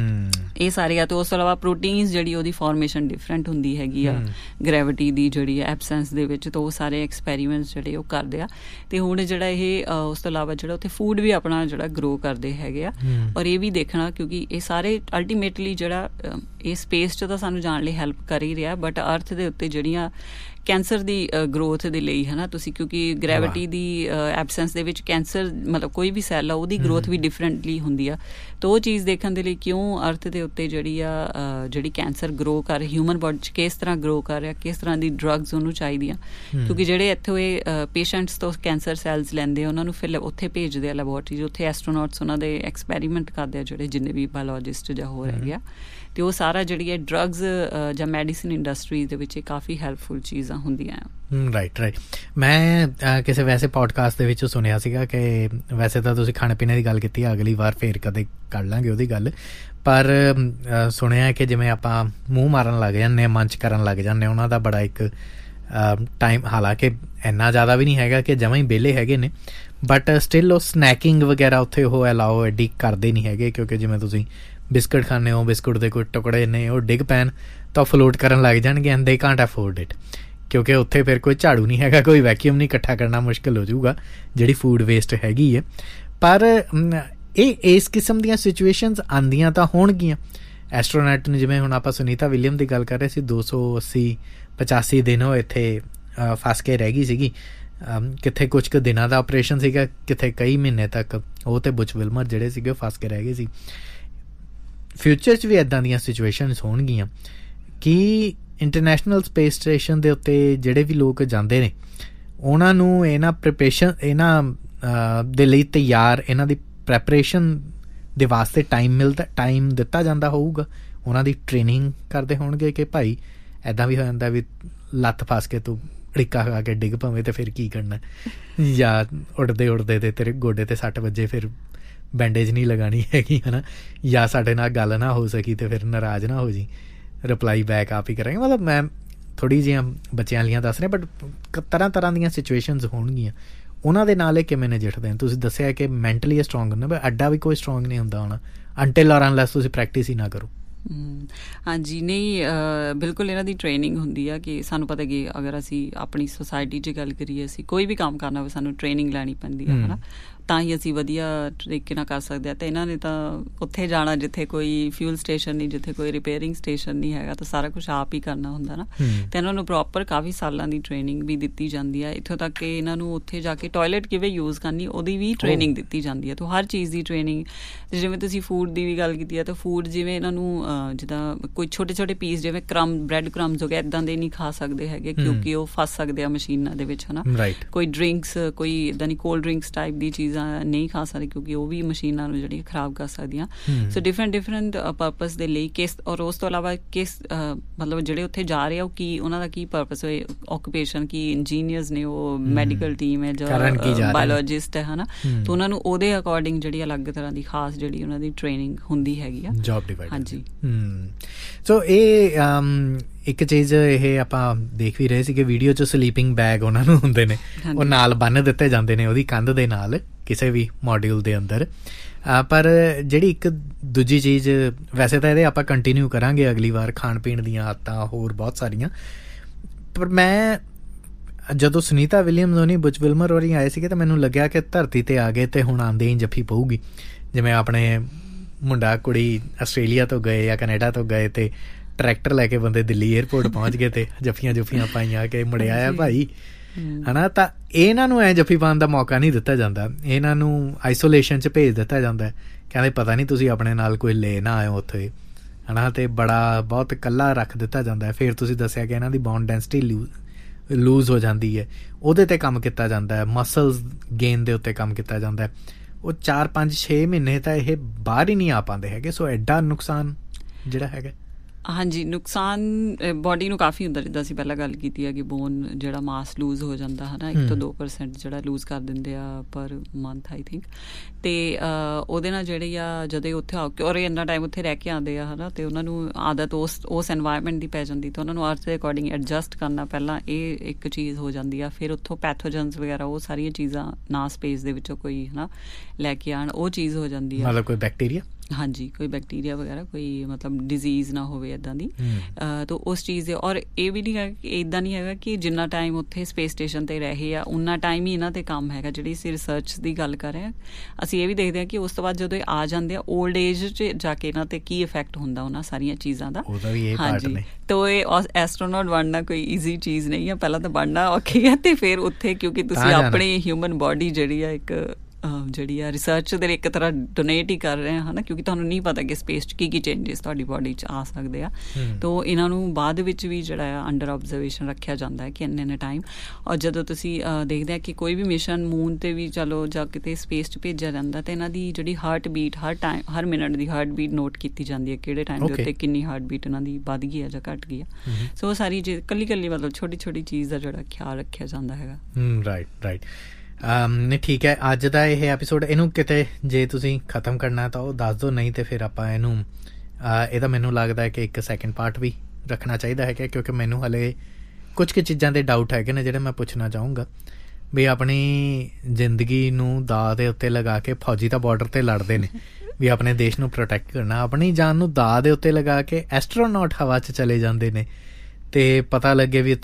ਇਹ ਸਾਰੇ ਆ। ਅਤੇ ਉਸ ਤੋਂ ਇਲਾਵਾ ਪ੍ਰੋਟੀਨਸ ਜਿਹੜੀ ਉਹਦੀ ਫਾਰਮੇਸ਼ਨ ਡਿਫਰੈਂਟ ਹੁੰਦੀ ਹੈਗੀ ਆ ਗ੍ਰੈਵਿਟੀ ਦੀ ਜਿਹੜੀ ਐਬਸੈਂਸ ਦੇ ਵਿੱਚ, ਤਾਂ ਉਹ ਸਾਰੇ ਐਕਸਪੈਰੀਮੈਂਟਸ ਜਿਹੜੇ ਉਹ ਕਰਦੇ ਆ। ਅਤੇ ਹੁਣ ਜਿਹੜਾ ਇਹ ਉਸ ਤੋਂ ਇਲਾਵਾ ਜਿਹੜਾ ਉੱਥੇ ਫੂਡ ਵੀ ਆਪਣਾ ਜਿਹੜਾ ਗਰੋ ਕਰਦੇ ਹੈਗੇ ਆ। ਔਰ ਇਹ ਵੀ ਦੇਖਣਾ, ਕਿਉਂਕਿ ਇਹ ਸਾਰੇ ਅਲਟੀਮੇਟਲੀ ਜਿਹੜਾ ਇਹ ਸਪੇਸ 'ਚ ਤਾਂ ਸਾਨੂੰ ਜਾਣ ਲਈ ਹੈਲਪ ਕਰ ਹੀ ਰਿਹਾ, ਬਟ ਅਰਥ ਦੇ ਉੱਤੇ ਜਿਹੜੀਆਂ ਕੈਂਸਰ ਦੀ ਗਰੋਥ ਦੇ ਲਈ, ਹੈ ਨਾ, ਤੁਸੀਂ ਕਿਉਂਕਿ ਗ੍ਰੈਵਿਟੀ ਦੀ ਐਬਸੈਂਸ ਦੇ ਵਿੱਚ ਕੈਂਸਰ, ਮਤਲਬ ਕੋਈ ਵੀ ਸੈੱਲ ਆ ਉਹਦੀ ਗਰੋਥ ਵੀ ਡਿਫਰੈਂਟਲੀ ਹੁੰਦੀ ਆ। ਤਾਂ ਉਹ ਚੀਜ਼ ਦੇਖਣ ਦੇ ਲਈ ਕਿਉਂ ਅਰਥ ਦੇ ਉੱਤੇ ਜਿਹੜੀ ਆ ਜਿਹੜੀ ਕੈਂਸਰ ਗਰੋ ਕਰ ਹਿਊਮਨ ਬੋਡੀ 'ਚ ਕਿਸ ਤਰ੍ਹਾਂ ਗਰੋ ਕਰ ਰਿਹਾ, ਕਿਸ ਤਰ੍ਹਾਂ ਦੀ ਡਰੱਗਸ ਉਹਨੂੰ ਚਾਹੀਦੀਆਂ, ਕਿਉਂਕਿ ਜਿਹੜੇ ਇੱਥੋਂ ਇਹ ਪੇਸ਼ੈਂਟਸ ਤੋਂ ਕੈਂਸਰ ਸੈੱਲਸ ਲੈਂਦੇ ਆ, ਉਹਨਾਂ ਨੂੰ ਫਿਰ ਉੱਥੇ ਭੇਜਦੇ ਆ ਲੈਬੋਰਟਰੀ, ਉੱਥੇ ਐਸਟਰੋਨੌਟਸ ਉਹਨਾਂ ਦੇ ਐਕਸਪੈਰੀਮੈਂਟ ਕਰਦੇ ਆ, ਜਿਹੜੇ ਜਿੰਨੇ ਵੀ ਬਾਇਓਲੋਜਿਸਟ ਜਾਂ ਹੋਰ ਹੈਗੇ ਆ। ਅਤੇ ਉਹ ਸਾਰਾ ਜਿਹੜੀ ਹੈ ਡਰੱਗਸ ਜਾਂ ਮੈਡੀਸਿਨ ਇੰਡਸਟਰੀਜ਼ ਦੇ ਵਿੱਚ ਇਹ ਕਾਫੀ ਹੈਲਪਫੁਲ ਚੀਜ਼ਾਂ ਹੁੰਦੀਆਂ ਆ। ਰਾਈਟ ਰਾਈਟ ਮੈਂ ਕਿਸੇ ਵੈਸੇ ਪੋਡਕਾਸਟ ਦੇ ਵਿੱਚ ਸੁਣਿਆ ਸੀਗਾ ਕਿ ਵੈਸੇ ਤਾਂ ਤੁਸੀਂ ਖਾਣੇ ਪੀਣੇ ਦੀ ਗੱਲ ਕੀਤੀ ਆ, ਅਗਲੀ ਵਾਰ ਫੇਰ ਕਦੇ ਕਰ ਲਾਂਗੇ ਉਹਦੀ ਗੱਲ, ਪਰ ਸੁਣਿਆ ਕਿ ਜਿਵੇਂ ਆਪਾਂ ਮੂੰਹ ਮਾਰਨ ਲੱਗ ਜਾਂਦੇ ਹਾਂ, ਮੰਚ ਕਰਨ ਲੱਗ ਜਾਂਦੇ ਹਾਂ, ਉਹਨਾਂ ਦਾ ਬੜਾ ਇੱਕ ਟਾਈਮ, ਹਾਲਾਂਕਿ ਇੰਨਾ ਜ਼ਿਆਦਾ ਵੀ ਨਹੀਂ ਹੈਗਾ ਕਿ ਜਮਾਂ ਹੀ ਵਿਹਲੇ ਹੈਗੇ ਨੇ, ਬਟ ਸਟਿਲ ਉਹ ਸਨੈਕਿੰਗ ਵਗੈਰਾ ਉੱਥੇ ਉਹ ਅਲਾਓ ਐਡੀ ਕਰਦੇ ਨਹੀਂ ਹੈਗੇ, ਕਿਉਂਕਿ ਜਿਵੇਂ ਤੁਸੀਂ ਬਿਸਕੁਟ ਖਾਂਦੇ ਹੋ, ਬਿਸਕੁਟ ਦੇ ਕੋਈ ਟੁਕੜੇ ਨੇ ਉਹ ਡਿੱਗ ਪੈਣ ਤਾਂ ਫਲੋਟ ਕਰਨ ਲੱਗ ਜਾਣਗੇ ਐਂਡ ਦੇ ਕਾਂਟ ਅਫੋਰਡ ਇਟ, ਕਿਉਂਕਿ ਉੱਥੇ ਫਿਰ ਕੋਈ ਝਾੜੂ ਨਹੀਂ ਹੈਗਾ, ਕੋਈ ਵੈਕਿਊਮ ਨਹੀਂ, ਇਕੱਠਾ ਕਰਨਾ ਮੁਸ਼ਕਿਲ ਹੋ ਜਾਊਗਾ ਜਿਹੜੀ ਫੂਡ ਵੇਸਟ ਹੈਗੀ ਹੈ। ਪਰ ਇਹ ਇਸ ਕਿਸਮ ਦੀਆਂ ਸਿਚੁਏਸ਼ਨਸ ਆਉਂਦੀਆਂ ਤਾਂ ਹੋਣਗੀਆਂ। ਐਸਟਰੋਨੌਟ ਨੂੰ ਜਿਵੇਂ ਹੁਣ ਆਪਾਂ ਸੁਨੀਤਾ ਵਿਲੀਅਮ ਦੀ ਗੱਲ ਕਰ ਰਹੇ ਸੀ, ਦੋ ਸੌ ਅੱਸੀ ਪਚਾਸੀ ਦਿਨ ਉਹ ਇੱਥੇ ਫਸ ਕੇ ਰਹਿ ਗਈ ਸੀਗੀ, ਕਿੱਥੇ ਕੁਛ ਕੁ ਦਿਨਾਂ ਦਾ ਆਪਰੇਸ਼ਨ ਸੀਗਾ, ਕਿੱਥੇ ਕਈ ਮਹੀਨੇ ਤੱਕ ਉਹ ਤੇ ਬੁਚ ਵਿਲਮਰ ਜਿਹੜੇ ਸੀਗੇ ਉਹ ਫਸ ਕੇ ਰਹਿ ਗਏ ਸੀ। ਫਿਊਚਰ 'ਚ ਵੀ ਇੱਦਾਂ ਦੀਆਂ ਸਿਚੁਏਸ਼ਨਸ ਹੋਣਗੀਆਂ ਕਿ ਇੰਟਰਨੈਸ਼ਨਲ ਸਪੇਸ ਸਟੇਸ਼ਨ ਦੇ ਉੱਤੇ ਜਿਹੜੇ ਵੀ ਲੋਕ ਜਾਂਦੇ ਨੇ ਉਹਨਾਂ ਨੂੰ ਇਹਨਾਂ ਪ੍ਰੀਪਰੇਸ਼ਨ ਇਹਨਾਂ ਦੇ ਲਈ ਤਿਆਰ, ਇਹਨਾਂ ਦੀ ਪ੍ਰੈਪਰੇਸ਼ਨ ਦੇ ਵਾਸਤੇ ਟਾਈਮ ਮਿਲਦਾ ਟਾਈਮ ਦਿੱਤਾ ਜਾਂਦਾ ਹੋਊਗਾ, ਉਹਨਾਂ ਦੀ ਟ੍ਰੇਨਿੰਗ ਕਰਦੇ ਹੋਣਗੇ ਕਿ ਭਾਈ ਇੱਦਾਂ ਵੀ ਹੋ ਜਾਂਦਾ ਵੀ ਲੱਤ ਫਸ ਕੇ ਤੂੰ ਅੜਿੱਕਾ ਖਾ ਕੇ ਡਿੱਗ ਪਵੇਂ ਤੇ ਫਿਰ ਕੀ ਕਰਨਾ, ਜਾਂ ਉੱਡਦੇ ਉੱਡਦੇ ਤੇ ਤੇਰੇ ਗੋਡੇ 'ਤੇ ਸੱਟ ਵੱਜੇ ਫਿਰ ਬੈਂਡੇਜ ਨਹੀਂ ਲਗਾਉਣੀ ਹੈਗੀ, ਹੈ ਨਾ, ਜਾਂ ਸਾਡੇ ਨਾਲ ਗੱਲ ਨਾ ਹੋ ਸਕੀ ਤੇ ਫਿਰ ਨਾਰਾਜ਼ ਨਾ ਹੋ ਜੀ, ਰਿਪਲਾਈ ਬੈਕ ਆਪ ਹੀ ਕਰਾਂਗੇ। ਮਤਲਬ ਮੈਂ ਥੋੜ੍ਹੀ ਜਿਹੀਆਂ ਬੱਚਿਆਂ ਵਾਲੀਆਂ ਦੱਸ ਰਿਹਾ, ਬਟ ਤਰ੍ਹਾਂ ਤਰ੍ਹਾਂ ਦੀਆਂ ਸਿਚੁਏਸ਼ਨਸ ਹੋਣਗੀਆਂ, ਉਹਨਾਂ ਦੇ ਨਾਲ ਇਹ ਕਿਵੇਂ ਨਜਿੱਠਦੇ ਨੇ। ਤੁਸੀਂ ਦੱਸਿਆ ਕਿ ਮੈਂਟਲੀ ਸਟਰੋਂਗ ਹੁੰਦਾ, ਬਟ ਅੱਡਾ ਵੀ ਕੋਈ ਸਟਰੋਂਗ ਨਹੀਂ ਹੁੰਦਾ ਹੋਣਾ ਅੰਟਿਲ ਔਰ ਅਨਲੈਸ ਤੁਸੀਂ ਪ੍ਰੈਕਟਿਸ ਹੀ ਨਾ ਕਰੋ। ਹਾਂਜੀ, ਨਹੀਂ ਬਿਲਕੁਲ ਇਹਨਾਂ ਦੀ ਟ੍ਰੇਨਿੰਗ ਹੁੰਦੀ ਆ ਕਿ ਸਾਨੂੰ ਪਤਾ ਕਿ ਅਗਰ ਅਸੀਂ ਆਪਣੀ ਸੁਸਾਇਟੀ 'ਚ ਗੱਲ ਕਰੀਏ, ਅਸੀਂ ਕੋਈ ਵੀ ਕੰਮ ਕਰਨਾ ਹੋਵੇ ਸਾਨੂੰ ਟ੍ਰੇਨਿੰਗ ਲੈਣੀ ਪੈਂਦੀ ਆ, ਹੈ ਨਾ, ਤਾਂ ਹੀ ਅਸੀਂ ਵਧੀਆ ਤਰੀਕੇ ਨਾਲ ਕਰ ਸਕਦੇ ਹਾਂ। ਅਤੇ ਇਹਨਾਂ ਨੇ ਤਾਂ ਉੱਥੇ ਜਾਣਾ ਜਿੱਥੇ ਕੋਈ ਫਿਊਲ ਸਟੇਸ਼ਨ ਨਹੀਂ, ਜਿੱਥੇ ਕੋਈ ਰਿਪੇਅਰਿੰਗ ਸਟੇਸ਼ਨ ਨਹੀਂ ਹੈਗਾ, ਤਾਂ ਸਾਰਾ ਕੁਛ ਆਪ ਹੀ ਕਰਨਾ ਹੁੰਦਾ ਨਾ। ਅਤੇ ਇਹਨਾਂ ਨੂੰ ਪ੍ਰੋਪਰ ਕਾਫੀ ਸਾਲਾਂ ਦੀ ਟ੍ਰੇਨਿੰਗ ਵੀ ਦਿੱਤੀ ਜਾਂਦੀ ਹੈ, ਇੱਥੋਂ ਤੱਕ ਕਿ ਇਹਨਾਂ ਨੂੰ ਉੱਥੇ ਜਾ ਕੇ ਟੋਇਲਟ ਕਿਵੇਂ ਯੂਜ਼ ਕਰਨੀ ਉਹਦੀ ਵੀ ਟ੍ਰੇਨਿੰਗ ਦਿੱਤੀ ਜਾਂਦੀ ਹੈ। ਤਾਂ ਹਰ ਚੀਜ਼ ਦੀ ਟ੍ਰੇਨਿੰਗ, ਜਿਵੇਂ ਤੁਸੀਂ ਫੂਡ ਦੀ ਵੀ ਗੱਲ ਕੀਤੀ ਹੈ, ਤਾਂ ਫੂਡ ਜਿਵੇਂ ਇਹਨਾਂ ਨੂੰ ਜਿੱਦਾਂ ਕੋਈ ਛੋਟੇ ਛੋਟੇ ਪੀਸ ਜਿਵੇਂ ਕਰਮ ਬ੍ਰੈਡ ਕਰਮਸ ਹੋ ਗਏ, ਇੱਦਾਂ ਦੇ ਨਹੀਂ ਖਾ ਸਕਦੇ ਹੈਗੇ ਕਿਉਂਕਿ ਉਹ ਫਸ ਸਕਦੇ ਆ ਮਸ਼ੀਨਾਂ ਦੇ ਵਿੱਚ, ਹੈ ਨਾ। ਕੋਈ ਡਰਿੰਕਸ, ਕੋਈ ਇੱਦਾਂ ਦੀ ਕੋਲਡ ਡਰਿੰਕਸ ਟਾਈਪ ਦੀ ਚੀਜ਼ਾਂ ਨਹੀਂ ਖਾ ਸਕਦੇ ਕਿਉਂਕਿ ਉਹ ਵੀ ਮਸ਼ੀਨਾਂ ਨੂੰ ਜਿਹੜੀ ਖਰਾਬ ਕਰ ਸਕਦੀਆਂ। ਸੋ ਡਿਫਰੈਂਟ ਡਿਫਰੈਂਟ ਪਰਪਸ ਦੇ ਲਈ ਕਿਸ, ਔਰ ਉਸ ਤੋਂ ਇਲਾਵਾ ਕਿਸ ਮਤਲਬ ਜਿਹੜੇ ਉੱਥੇ ਜਾ ਰਹੇ ਆ ਉਹ ਕੀ, ਉਹਨਾਂ ਦਾ ਕੀ ਪਰਪਸ ਹੋਏ, ਆਕੂਪੇਸ਼ਨ ਕੀ, ਇੰਜੀਨੀਅਰਸ ਨੇ, ਉਹ ਮੈਡੀਕਲ ਟੀਮ ਹੈ ਜਾਂ ਬਾਇਓਲੋਜਿਸਟ ਹੈ, ਹੈ ਨਾ, ਤਾਂ ਉਹਨਾਂ ਨੂੰ ਉਹਦੇ ਅਕੋਰਡਿੰਗ ਜਿਹੜੀ ਅਲੱਗ ਤਰ੍ਹਾਂ ਦੀ ਖਾਸ ਜਿਹੜੀ ਉਹਨਾਂ ਦੀ ਟ੍ਰੇਨਿੰਗ ਹੁੰਦੀ ਹੈਗੀ ਆ, ਜੌਬ ਡਿਵਾਈਡ। ਹਾਂਜੀ, ਸੋ ਇਹ ਇੱਕ ਚੀਜ਼ ਇਹ ਆਪਾਂ ਦੇਖ ਵੀ ਰਹੇ ਸੀ ਕਿ ਵੀਡੀਓ 'ਚ ਸਲੀਪਿੰਗ ਬੈਗ ਉਹਨਾਂ ਨੂੰ ਹੁੰਦੇ ਨੇ, ਉਹ ਨਾਲ ਬੰਨ੍ਹ ਦਿੱਤੇ ਜਾਂਦੇ ਨੇ ਉਹਦੀ ਕੰਧ ਦੇ ਨਾਲ ਕਿਸੇ ਵੀ ਮੋਡਿਊਲ ਦੇ ਅੰਦਰ। ਪਰ ਜਿਹੜੀ ਇੱਕ ਦੂਜੀ ਚੀਜ਼, ਵੈਸੇ ਤਾਂ ਇਹਦੇ ਆਪਾਂ ਕੰਟੀਨਿਊ ਕਰਾਂਗੇ ਅਗਲੀ ਵਾਰ, ਖਾਣ ਪੀਣ ਦੀਆਂ ਆਦਤਾਂ ਹੋਰ ਬਹੁਤ ਸਾਰੀਆਂ, ਪਰ ਮੈਂ ਜਦੋਂ ਸੁਨੀਤਾ ਵਿਲੀਅਮਸ ਹੋਣੀ, ਬੁਚ ਵਿਲਮਰ ਹੋਰੀ ਆਏ ਸੀਗੇ ਤਾਂ ਮੈਨੂੰ ਲੱਗਿਆ ਕਿ ਧਰਤੀ 'ਤੇ ਆ ਗਏ ਅਤੇ ਹੁਣ ਆਉਂਦੇ ਹੀ ਜੱਫੀ ਪਊਗੀ। ਜਿਵੇਂ ਆਪਣੇ ਮੁੰਡਾ ਕੁੜੀ ਆਸਟ੍ਰੇਲੀਆ ਤੋਂ ਗਏ ਜਾਂ ਕੈਨੇਡਾ ਤੋਂ ਗਏ ਅਤੇ ਟਰੈਕਟਰ ਲੈ ਕੇ ਬੰਦੇ ਦਿੱਲੀ ਏਅਰਪੋਰਟ ਪਹੁੰਚ ਗਏ ਅਤੇ ਜੱਫੀਆਂ ਜੁੱਫੀਆਂ ਪਾਈਆਂ ਕਿ ਮੁੜਿਆ ਆ ਭਾਈ, ਹੈ ਨਾ। ਤਾਂ ਇਹਨਾਂ ਨੂੰ ਐਂ ਜੱਫੀ ਪਾਉਣ ਦਾ ਮੌਕਾ ਨਹੀਂ ਦਿੱਤਾ ਜਾਂਦਾ, ਇਹਨਾਂ ਨੂੰ ਆਈਸੋਲੇਸ਼ਨ 'ਚ ਭੇਜ ਦਿੱਤਾ ਜਾਂਦਾ, ਕਹਿੰਦੇ ਪਤਾ ਨਹੀਂ ਤੁਸੀਂ ਆਪਣੇ ਨਾਲ ਕੋਈ ਲੈ ਨਾ ਆਇਓ ਉੱਥੇ, ਹੈ ਨਾ, ਅਤੇ ਬੜਾ ਬਹੁਤ ਇਕੱਲਾ ਰੱਖ ਦਿੱਤਾ ਜਾਂਦਾ। ਫਿਰ ਤੁਸੀਂ ਦੱਸਿਆ ਕਿ ਇਹਨਾਂ ਦੀ ਬੋਨ ਡੈਂਸਿਟੀ ਲੂ ਲੂਜ਼ ਹੋ ਜਾਂਦੀ ਹੈ, ਉਹਦੇ 'ਤੇ ਕੰਮ ਕੀਤਾ ਜਾਂਦਾ ਹੈ, ਮਸਲਸ ਗੇਨ ਦੇ ਉੱਤੇ ਕੰਮ ਕੀਤਾ ਜਾਂਦਾ ਹੈ। ਉਹ ਚਾਰ ਪੰਜ ਛੇ ਮਹੀਨੇ ਤਾਂ ਇਹ ਬਾਹਰ ਹੀ ਨਹੀਂ ਆ ਪਾਉਂਦੇ ਹੈਗੇ। ਸੋ ਐਡਾ ਨੁਕਸਾਨ ਜਿਹੜਾ ਹੈਗਾ, ਹਾਂਜੀ, ਨੁਕਸਾਨ ਬੋਡੀ ਨੂੰ ਕਾਫੀ ਹੁੰਦਾ, ਜਿੱਦਾਂ ਅਸੀਂ ਪਹਿਲਾਂ ਗੱਲ ਕੀਤੀ ਹੈ ਕਿ ਬੋਨ ਜਿਹੜਾ ਮਾਸ ਲੂਜ਼ ਹੋ ਜਾਂਦਾ ਹੈ ਨਾ, ਇੱਕ ਤੋਂ ਦੋ ਪਰਸੈਂਟ ਜਿਹੜਾ ਲੂਜ਼ ਕਰ ਦਿੰਦੇ ਆ ਪਰ ਮੰਥ ਆਈ ਥਿੰਕ। ਅਤੇ ਉਹਦੇ ਨਾਲ ਜਿਹੜੇ ਆ ਜਦੋਂ ਉੱਥੇ ਆ ਕੇ ਔਰ ਇੰਨਾ ਟਾਈਮ ਉੱਥੇ ਰਹਿ ਕੇ ਆਉਂਦੇ ਆ, ਹੈ ਨਾ, ਅਤੇ ਉਹਨਾਂ ਨੂੰ ਆਦਤ ਉਸ ਉਸ ਐਨਵਾਇਰਮੈਂਟ ਦੀ ਪੈ ਜਾਂਦੀ, ਤਾਂ ਉਹਨਾਂ ਨੂੰ ਅਰਥ ਦੇ ਅਕੋਰਡਿੰਗ ਐਡਜਸਟ ਕਰਨਾ ਪਹਿਲਾਂ ਇਹ ਇੱਕ ਚੀਜ਼ ਹੋ ਜਾਂਦੀ ਆ। ਫਿਰ ਉੱਥੋਂ ਪੈਥੋਜਨਸ ਵਗੈਰਾ ਉਹ ਸਾਰੀਆਂ ਚੀਜ਼ਾਂ ਨਾ ਸਪੇਸ ਦੇ ਵਿੱਚੋਂ ਕੋਈ, ਹੈ ਨਾ, ਲੈ ਕੇ ਆਉਣ, ਉਹ ਚੀਜ਼ ਹੋ ਜਾਂਦੀ ਆ। ਮਤਲਬ ਕੋਈ ਬੈਕਟੀਰੀਆ, ਹਾਂਜੀ, ਕੋਈ ਬੈਕਟੀਰੀਆ ਵਗੈਰਾ, ਕੋਈ ਮਤਲਬ ਡਿਜ਼ੀਜ਼ ਨਾ ਹੋਵੇ ਇੱਦਾਂ ਦੀ। ਤਾਂ ਉਸ ਚੀਜ਼ ਦੇ, ਔਰ ਇਹ ਵੀ ਨਹੀਂ ਹੈਗਾ ਕਿ ਇੱਦਾਂ ਨਹੀਂ ਹੈਗਾ ਕਿ ਜਿੰਨਾ ਟਾਈਮ ਉੱਥੇ ਸਪੇਸ ਸਟੇਸ਼ਨ 'ਤੇ ਰਹੇ ਆ ਉਨਾ ਟਾਈਮ ਹੀ ਇਹਨਾਂ 'ਤੇ ਕੰਮ ਹੈਗਾ। ਜਿਹੜੀ ਅਸੀਂ ਰਿਸਰਚ ਦੀ ਗੱਲ ਕਰ ਰਹੇ ਹਾਂ, ਅਸੀਂ ਇਹ ਵੀ ਦੇਖਦੇ ਹਾਂ ਕਿ ਉਸ ਤੋਂ ਬਾਅਦ ਜਦੋਂ ਇਹ ਆ ਜਾਂਦੇ ਆ ਓਲਡ ਏਜ 'ਚ ਜਾ ਕੇ ਇਹਨਾਂ 'ਤੇ ਕੀ ਇਫੈਕਟ ਹੁੰਦਾ ਉਹਨਾਂ ਸਾਰੀਆਂ ਚੀਜ਼ਾਂ ਦਾ। ਹਾਂਜੀ, ਤਾਂ ਇਹ ਐਸਟਰੋਨੌਟ ਬਣਨਾ ਕੋਈ ਈਜ਼ੀ ਚੀਜ਼ ਨਹੀਂ ਆ, ਪਹਿਲਾਂ ਤਾਂ ਬਣਨਾ ਔਖੀ ਹੈ, ਅਤੇ ਫਿਰ ਉੱਥੇ ਕਿਉਂਕਿ ਤੁਸੀਂ ਆਪਣੀ ਹਿਊਮਨ ਬੋਡੀ ਜਿਹੜੀ ਆ ਇੱਕ ਜਿਹੜੀ ਆ ਰਿਸਰਚ ਦੇ ਇੱਕ ਤਰ੍ਹਾਂ ਡੋਨੇਟ ਹੀ ਕਰ ਰਹੇ ਹਾਂ, ਹੈ ਨਾ, ਕਿਉਂਕਿ ਤੁਹਾਨੂੰ ਨਹੀਂ ਪਤਾ ਕਿ ਸਪੇਸ 'ਚ ਕੀ ਕੀ ਚੇਂਜਿਸ ਤੁਹਾਡੀ ਬੋਡੀ 'ਚ ਆ ਸਕਦੇ ਆ। ਤਾਂ ਇਹਨਾਂ ਨੂੰ ਬਾਅਦ ਵਿੱਚ ਵੀ ਜਿਹੜਾ ਆ ਅੰਡਰ ਆਬਜ਼ਰਵੇਸ਼ਨ ਰੱਖਿਆ ਜਾਂਦਾ ਹੈ ਕਿ ਇੰਨੇ ਇੰਨੇ ਟਾਈਮ। ਔਰ ਜਦੋਂ ਤੁਸੀਂ ਦੇਖਦੇ ਆ ਕਿ ਕੋਈ ਵੀ ਮਿਸ਼ਨ ਮੂਨ 'ਤੇ ਵੀ ਚਲੋ ਜਾਂ ਕਿਤੇ ਸਪੇਸ 'ਚ ਭੇਜਿਆ ਜਾਂਦਾ, ਤਾਂ ਇਹਨਾਂ ਦੀ ਜਿਹੜੀ ਹਾਰਟ ਬੀਟ ਹਰ ਟਾਈਮ, ਹਰ ਮਿੰਟ ਦੀ ਹਾਰਟ ਬੀਟ ਨੋਟ ਕੀਤੀ ਜਾਂਦੀ ਹੈ, ਕਿਹੜੇ ਟਾਈਮ ਦੇ ਉੱਤੇ ਕਿੰਨੀ ਹਾਰਟ ਬੀਟ ਇਹਨਾਂ ਦੀ ਵੱਧ ਗਈ ਹੈ ਜਾਂ ਘੱਟ ਗਈ ਆ। ਸੋ ਉਹ ਸਾਰੀ ਚੀਜ਼ ਇਕੱਲੀ ਇਕੱਲੀ ਮਤਲਬ ਛੋਟੀ ਛੋਟੀ ਚੀਜ਼ ਦਾ ਜਿਹੜਾ ਖਿਆਲ ਰੱਖਿਆ ਜਾਂਦਾ ਹੈਗਾ। ਰਾਈਟ ਰਾਈਟ ਨਹੀਂ, ਠੀਕ ਹੈ। ਅੱਜ ਦਾ ਇਹ ਐਪੀਸੋਡ, ਇਹਨੂੰ ਕਿਤੇ ਜੇ ਤੁਸੀਂ ਖ਼ਤਮ ਕਰਨਾ ਤਾਂ ਉਹ ਦੱਸ ਦਿਓ, ਨਹੀਂ ਤਾਂ ਫਿਰ ਆਪਾਂ ਇਹਨੂੰ ਇਹਦਾ ਮੈਨੂੰ ਲੱਗਦਾ ਹੈ ਕਿ ਇੱਕ ਸੈਕਿੰਡ ਪਾਰਟ ਵੀ ਰੱਖਣਾ ਚਾਹੀਦਾ ਹੈਗਾ, ਕਿਉਂਕਿ ਮੈਨੂੰ ਹਾਲੇ ਕੁਝ ਕੁ ਚੀਜ਼ਾਂ ਦੇ ਡਾਊਟ ਹੈਗੇ ਨੇ ਜਿਹੜੇ ਮੈਂ ਪੁੱਛਣਾ ਚਾਹੂੰਗਾ। ਵੀ ਆਪਣੀ ਜ਼ਿੰਦਗੀ ਨੂੰ ਦਾਅ ਦੇ ਉੱਤੇ ਲਗਾ ਕੇ ਫੌਜੀ ਤਾਂ ਬਾਰਡਰ 'ਤੇ ਲੜਦੇ ਨੇ, ਵੀ ਆਪਣੇ ਦੇਸ਼ ਨੂੰ ਪ੍ਰੋਟੈਕਟ ਕਰਨਾ, ਆਪਣੀ ਜਾਨ ਨੂੰ ਦਾਅ ਦੇ ਉੱਤੇ ਲਗਾ ਕੇ ਐਸਟਰੋਨੌਟ ਹਵਾ 'ਚ ਚਲੇ ਜਾਂਦੇ ਨੇ, ਅਤੇ ਪਤਾ ਲੱਗੇ ਵੀ